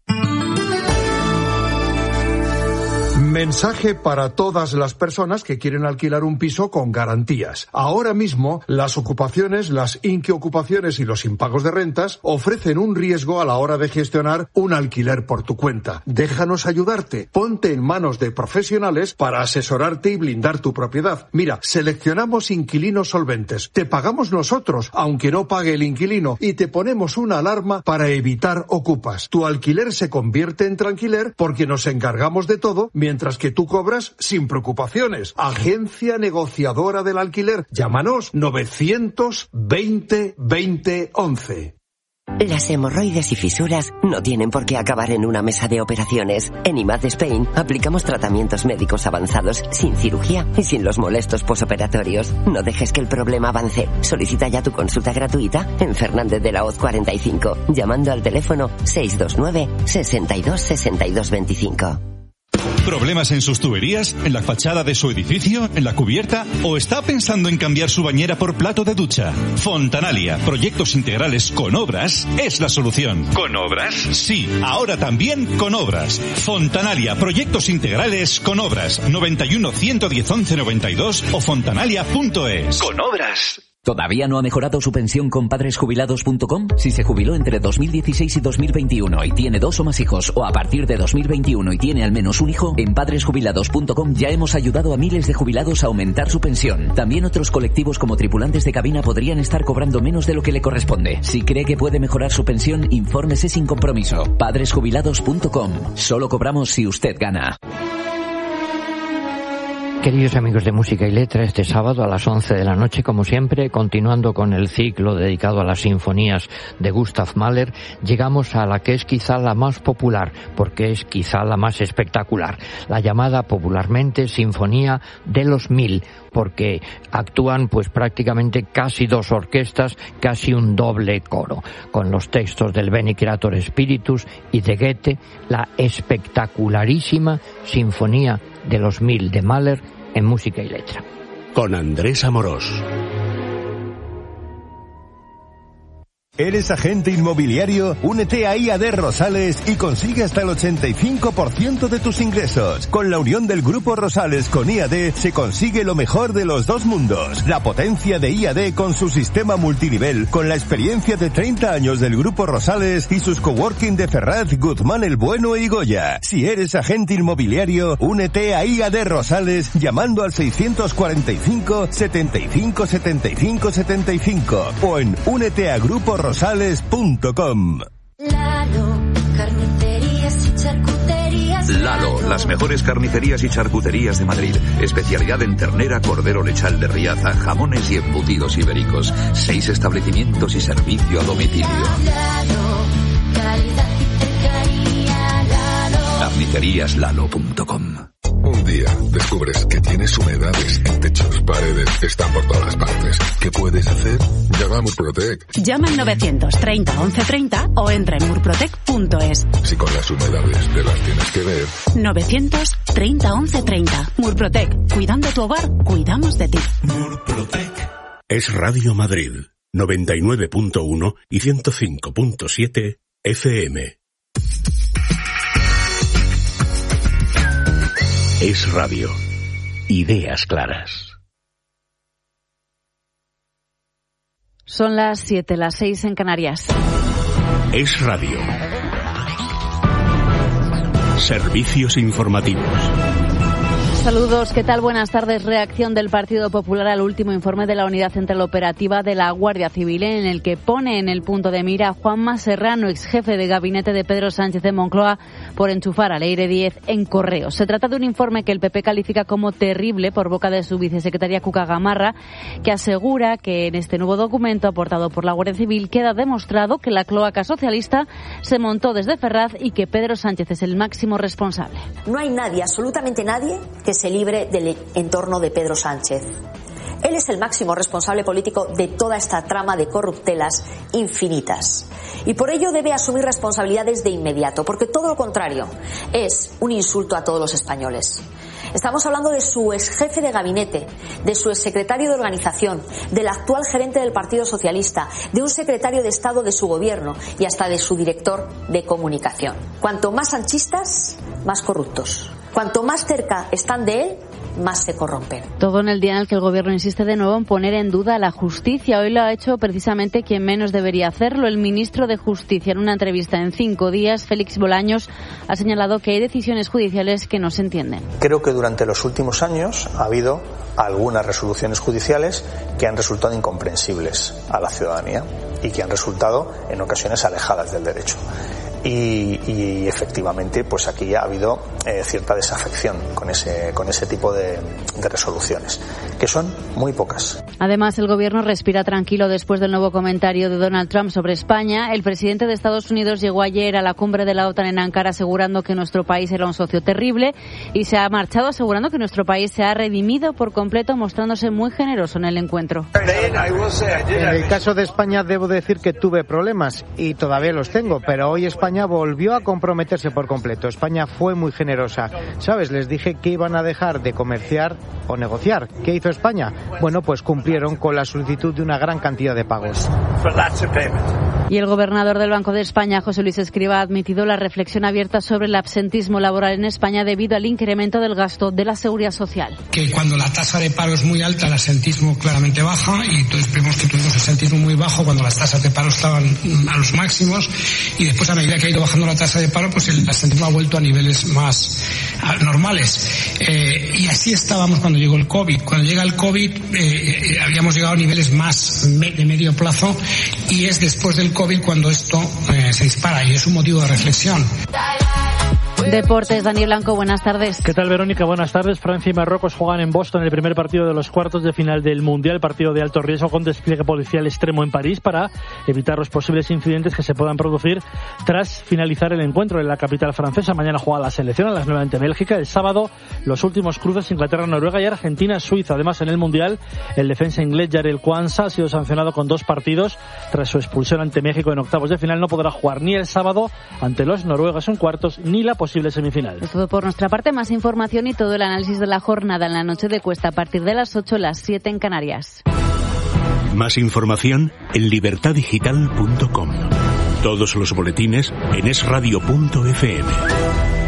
Mensaje para todas las personas que quieren alquilar un piso con garantías. Ahora mismo, las ocupaciones, las inquiocupaciones y los impagos de rentas ofrecen un riesgo a la hora de gestionar un alquiler por tu cuenta. Déjanos ayudarte. Ponte en manos de profesionales para asesorarte y blindar tu propiedad. Mira, seleccionamos inquilinos solventes. Te pagamos nosotros, aunque no pague el inquilino, y te ponemos una alarma para evitar ocupas. Tu alquiler se convierte en tranquiler porque nos encargamos de todo, mientras que tú cobras sin preocupaciones. Agencia negociadora del alquiler. Llámanos novecientos veinte veinte once. Las hemorroides y fisuras no tienen por qué acabar en una mesa de operaciones. En I M A D Spain aplicamos tratamientos médicos avanzados sin cirugía y sin los molestos posoperatorios. No dejes que el problema avance. Solicita ya tu consulta gratuita en Fernández de la Hoz cuarenta y cinco, llamando al teléfono seis dos nueve, sesenta y dos, sesenta y dos veinticinco. ¿Problemas en sus tuberías? ¿En la fachada de su edificio? ¿En la cubierta? ¿O está pensando en cambiar su bañera por plato de ducha? Fontanalia, proyectos integrales con obras, es la solución. ¿Con obras? Sí, ahora también con obras. Fontanalia, proyectos integrales con obras. noventa y uno, ciento diez, once noventa y dos o fontanalia punto es. Con obras. ¿Todavía no ha mejorado su pensión con padres jubilados punto com? Si se jubiló entre dos mil dieciséis y dos mil veintiuno y tiene dos o más hijos, o a partir de dos mil veintiuno y tiene al menos un hijo, en padres jubilados punto com ya hemos ayudado a miles de jubilados a aumentar su pensión. También otros colectivos como tripulantes de cabina podrían estar cobrando menos de lo que le corresponde. Si cree que puede mejorar su pensión, infórmese sin compromiso. padres jubilados punto com. Solo cobramos si usted gana. Queridos amigos de Música y Letra, este sábado a las once de la noche, como siempre, continuando con el ciclo dedicado a las sinfonías de Gustav Mahler, llegamos a la que es quizá la más popular, porque es quizá la más espectacular, la llamada popularmente Sinfonía de los Mil, porque actúan pues prácticamente casi dos orquestas, casi un doble coro, con los textos del Bene Creator Spiritus y de Goethe, la espectacularísima Sinfonía de los Mil de Mahler en Música y Letra. Con Andrés Amorós. ¿Eres agente inmobiliario? Únete a I A D Rosales y consigue hasta el ochenta y cinco por ciento de tus ingresos. Con la unión del Grupo Rosales con I A D se consigue lo mejor de los dos mundos. La potencia de I A D con su sistema multinivel, con la experiencia de treinta años del Grupo Rosales y sus coworking de Ferraz, Guzmán el Bueno y Goya. Si eres agente inmobiliario, únete a I A D Rosales llamando al seiscientos cuarenta y cinco, setenta y cinco, setenta y cinco, setenta y cinco o en únete a Grupo Rosales punto com. Lalo, carnicerías y charcuterías. Lalo, las mejores carnicerías y charcuterías de Madrid. Especialidad en ternera, cordero lechal de Riaza, jamones y embutidos ibéricos. Seis establecimientos y servicio a domicilio. Lalo, calidad y cercanía. Lalo. carnicerías lalo punto com. Un día descubres que tienes humedades en techos, paredes, están por todas partes. ¿Qué puedes hacer? Llama a Murprotec. Llama al novecientos treinta once treinta o entra en murprotec punto es. Si con las humedades te las tienes que ver. novecientos treinta once treinta. Murprotec. Cuidando tu hogar, cuidamos de ti. Murprotec. Es Radio Madrid, noventa y nueve punto uno y ciento cinco punto siete F M. Es radio. Ideas claras. Son las siete, las seis en Canarias. Es radio. Servicios informativos. Saludos, ¿qué tal? Buenas tardes. Reacción del Partido Popular al último informe de la Unidad Central Operativa de la Guardia Civil, en el que pone en el punto de mira a Juanma Serrano, ex jefe de gabinete de Pedro Sánchez de Moncloa, por enchufar a Leire Díez en correos. Se trata de un informe que el P P califica como terrible por boca de su vicesecretaria Cuca Gamarra, que asegura que en este nuevo documento aportado por la Guardia Civil queda demostrado que la cloaca socialista se montó desde Ferraz y que Pedro Sánchez es el máximo responsable. No hay nadie, absolutamente nadie, que se libre del entorno de Pedro Sánchez. Él es el máximo responsable político de toda esta trama de corruptelas infinitas. Y por ello debe asumir responsabilidades de inmediato, porque todo lo contrario es un insulto a todos los españoles. Estamos hablando de su ex jefe de gabinete, de su ex secretario de organización, del actual gerente del Partido Socialista, de un secretario de Estado de su gobierno y hasta de su director de comunicación. Cuanto más sanchistas, más corruptos. Cuanto más cerca están de él, más se corrompen. Todo en el día en el que el Gobierno insiste de nuevo en poner en duda la justicia. Hoy lo ha hecho precisamente quien menos debería hacerlo, el ministro de Justicia. En una entrevista en Cinco Días, Félix Bolaños ha señalado que hay decisiones judiciales que no se entienden. Creo que durante los últimos años ha habido algunas resoluciones judiciales que han resultado incomprensibles a la ciudadanía y que han resultado en ocasiones alejadas del derecho. Y, y efectivamente, pues aquí ha habido eh, cierta desafección con ese con ese tipo de, de resoluciones, que son muy pocas. Además, el Gobierno respira tranquilo después del nuevo comentario de Donald Trump sobre España. El presidente de Estados Unidos llegó ayer a la cumbre de la OTAN en Ankara asegurando que nuestro país era un socio terrible y se ha marchado asegurando que nuestro país se ha redimido por completo, mostrándose muy generoso en el encuentro. En el caso de España debo decir que tuve problemas y todavía los tengo, pero hoy España volvió a comprometerse por completo. España fue muy generosa. ¿Sabes? Les dije que iban a dejar de comerciar o negociar. ¿Qué hizo España? Bueno, pues cumplieron con la solicitud de una gran cantidad de pagos. Y el gobernador del Banco de España, José Luis Escrivá, ha admitido la reflexión abierta sobre el absentismo laboral en España debido al incremento del gasto de la seguridad social. Que cuando la tasa de paro es muy alta, el absentismo claramente baja, y entonces vemos que tuvimos absentismo muy bajo cuando las tasas de paro estaban a los máximos, y después a medida que ha ido bajando la tasa de paro, pues el absentismo ha vuelto a niveles más normales. Eh, y así estábamos cuando llegó el COVID. Cuando llega el COVID eh, eh, habíamos llegado a niveles más me, de medio plazo, y es después del COVID cuando esto eh, se dispara, y es un motivo de reflexión. Deportes, Daniel Blanco, buenas tardes. ¿Qué tal, Verónica? Buenas tardes. Francia y Marruecos juegan en Boston el primer partido de los cuartos de final del Mundial, partido de alto riesgo con despliegue policial extremo en París para evitar los posibles incidentes que se puedan producir tras finalizar el encuentro en la capital francesa. Mañana juega la selección a las nueve ante Bélgica. El sábado los últimos cruces Inglaterra, Noruega y Argentina, Suiza. Además, en el Mundial, el defensa inglés Jarell Quansah ha sido sancionado con dos partidos tras su expulsión ante México en octavos de final. No podrá jugar ni el sábado ante los noruegos en cuartos ni la posible semifinal. Es todo por nuestra parte. Más información y todo el análisis de la jornada en la noche de Cuesta a partir de las ocho, las siete en Canarias. Más información en libertad digital punto com. Todos los boletines en es radio punto efe eme.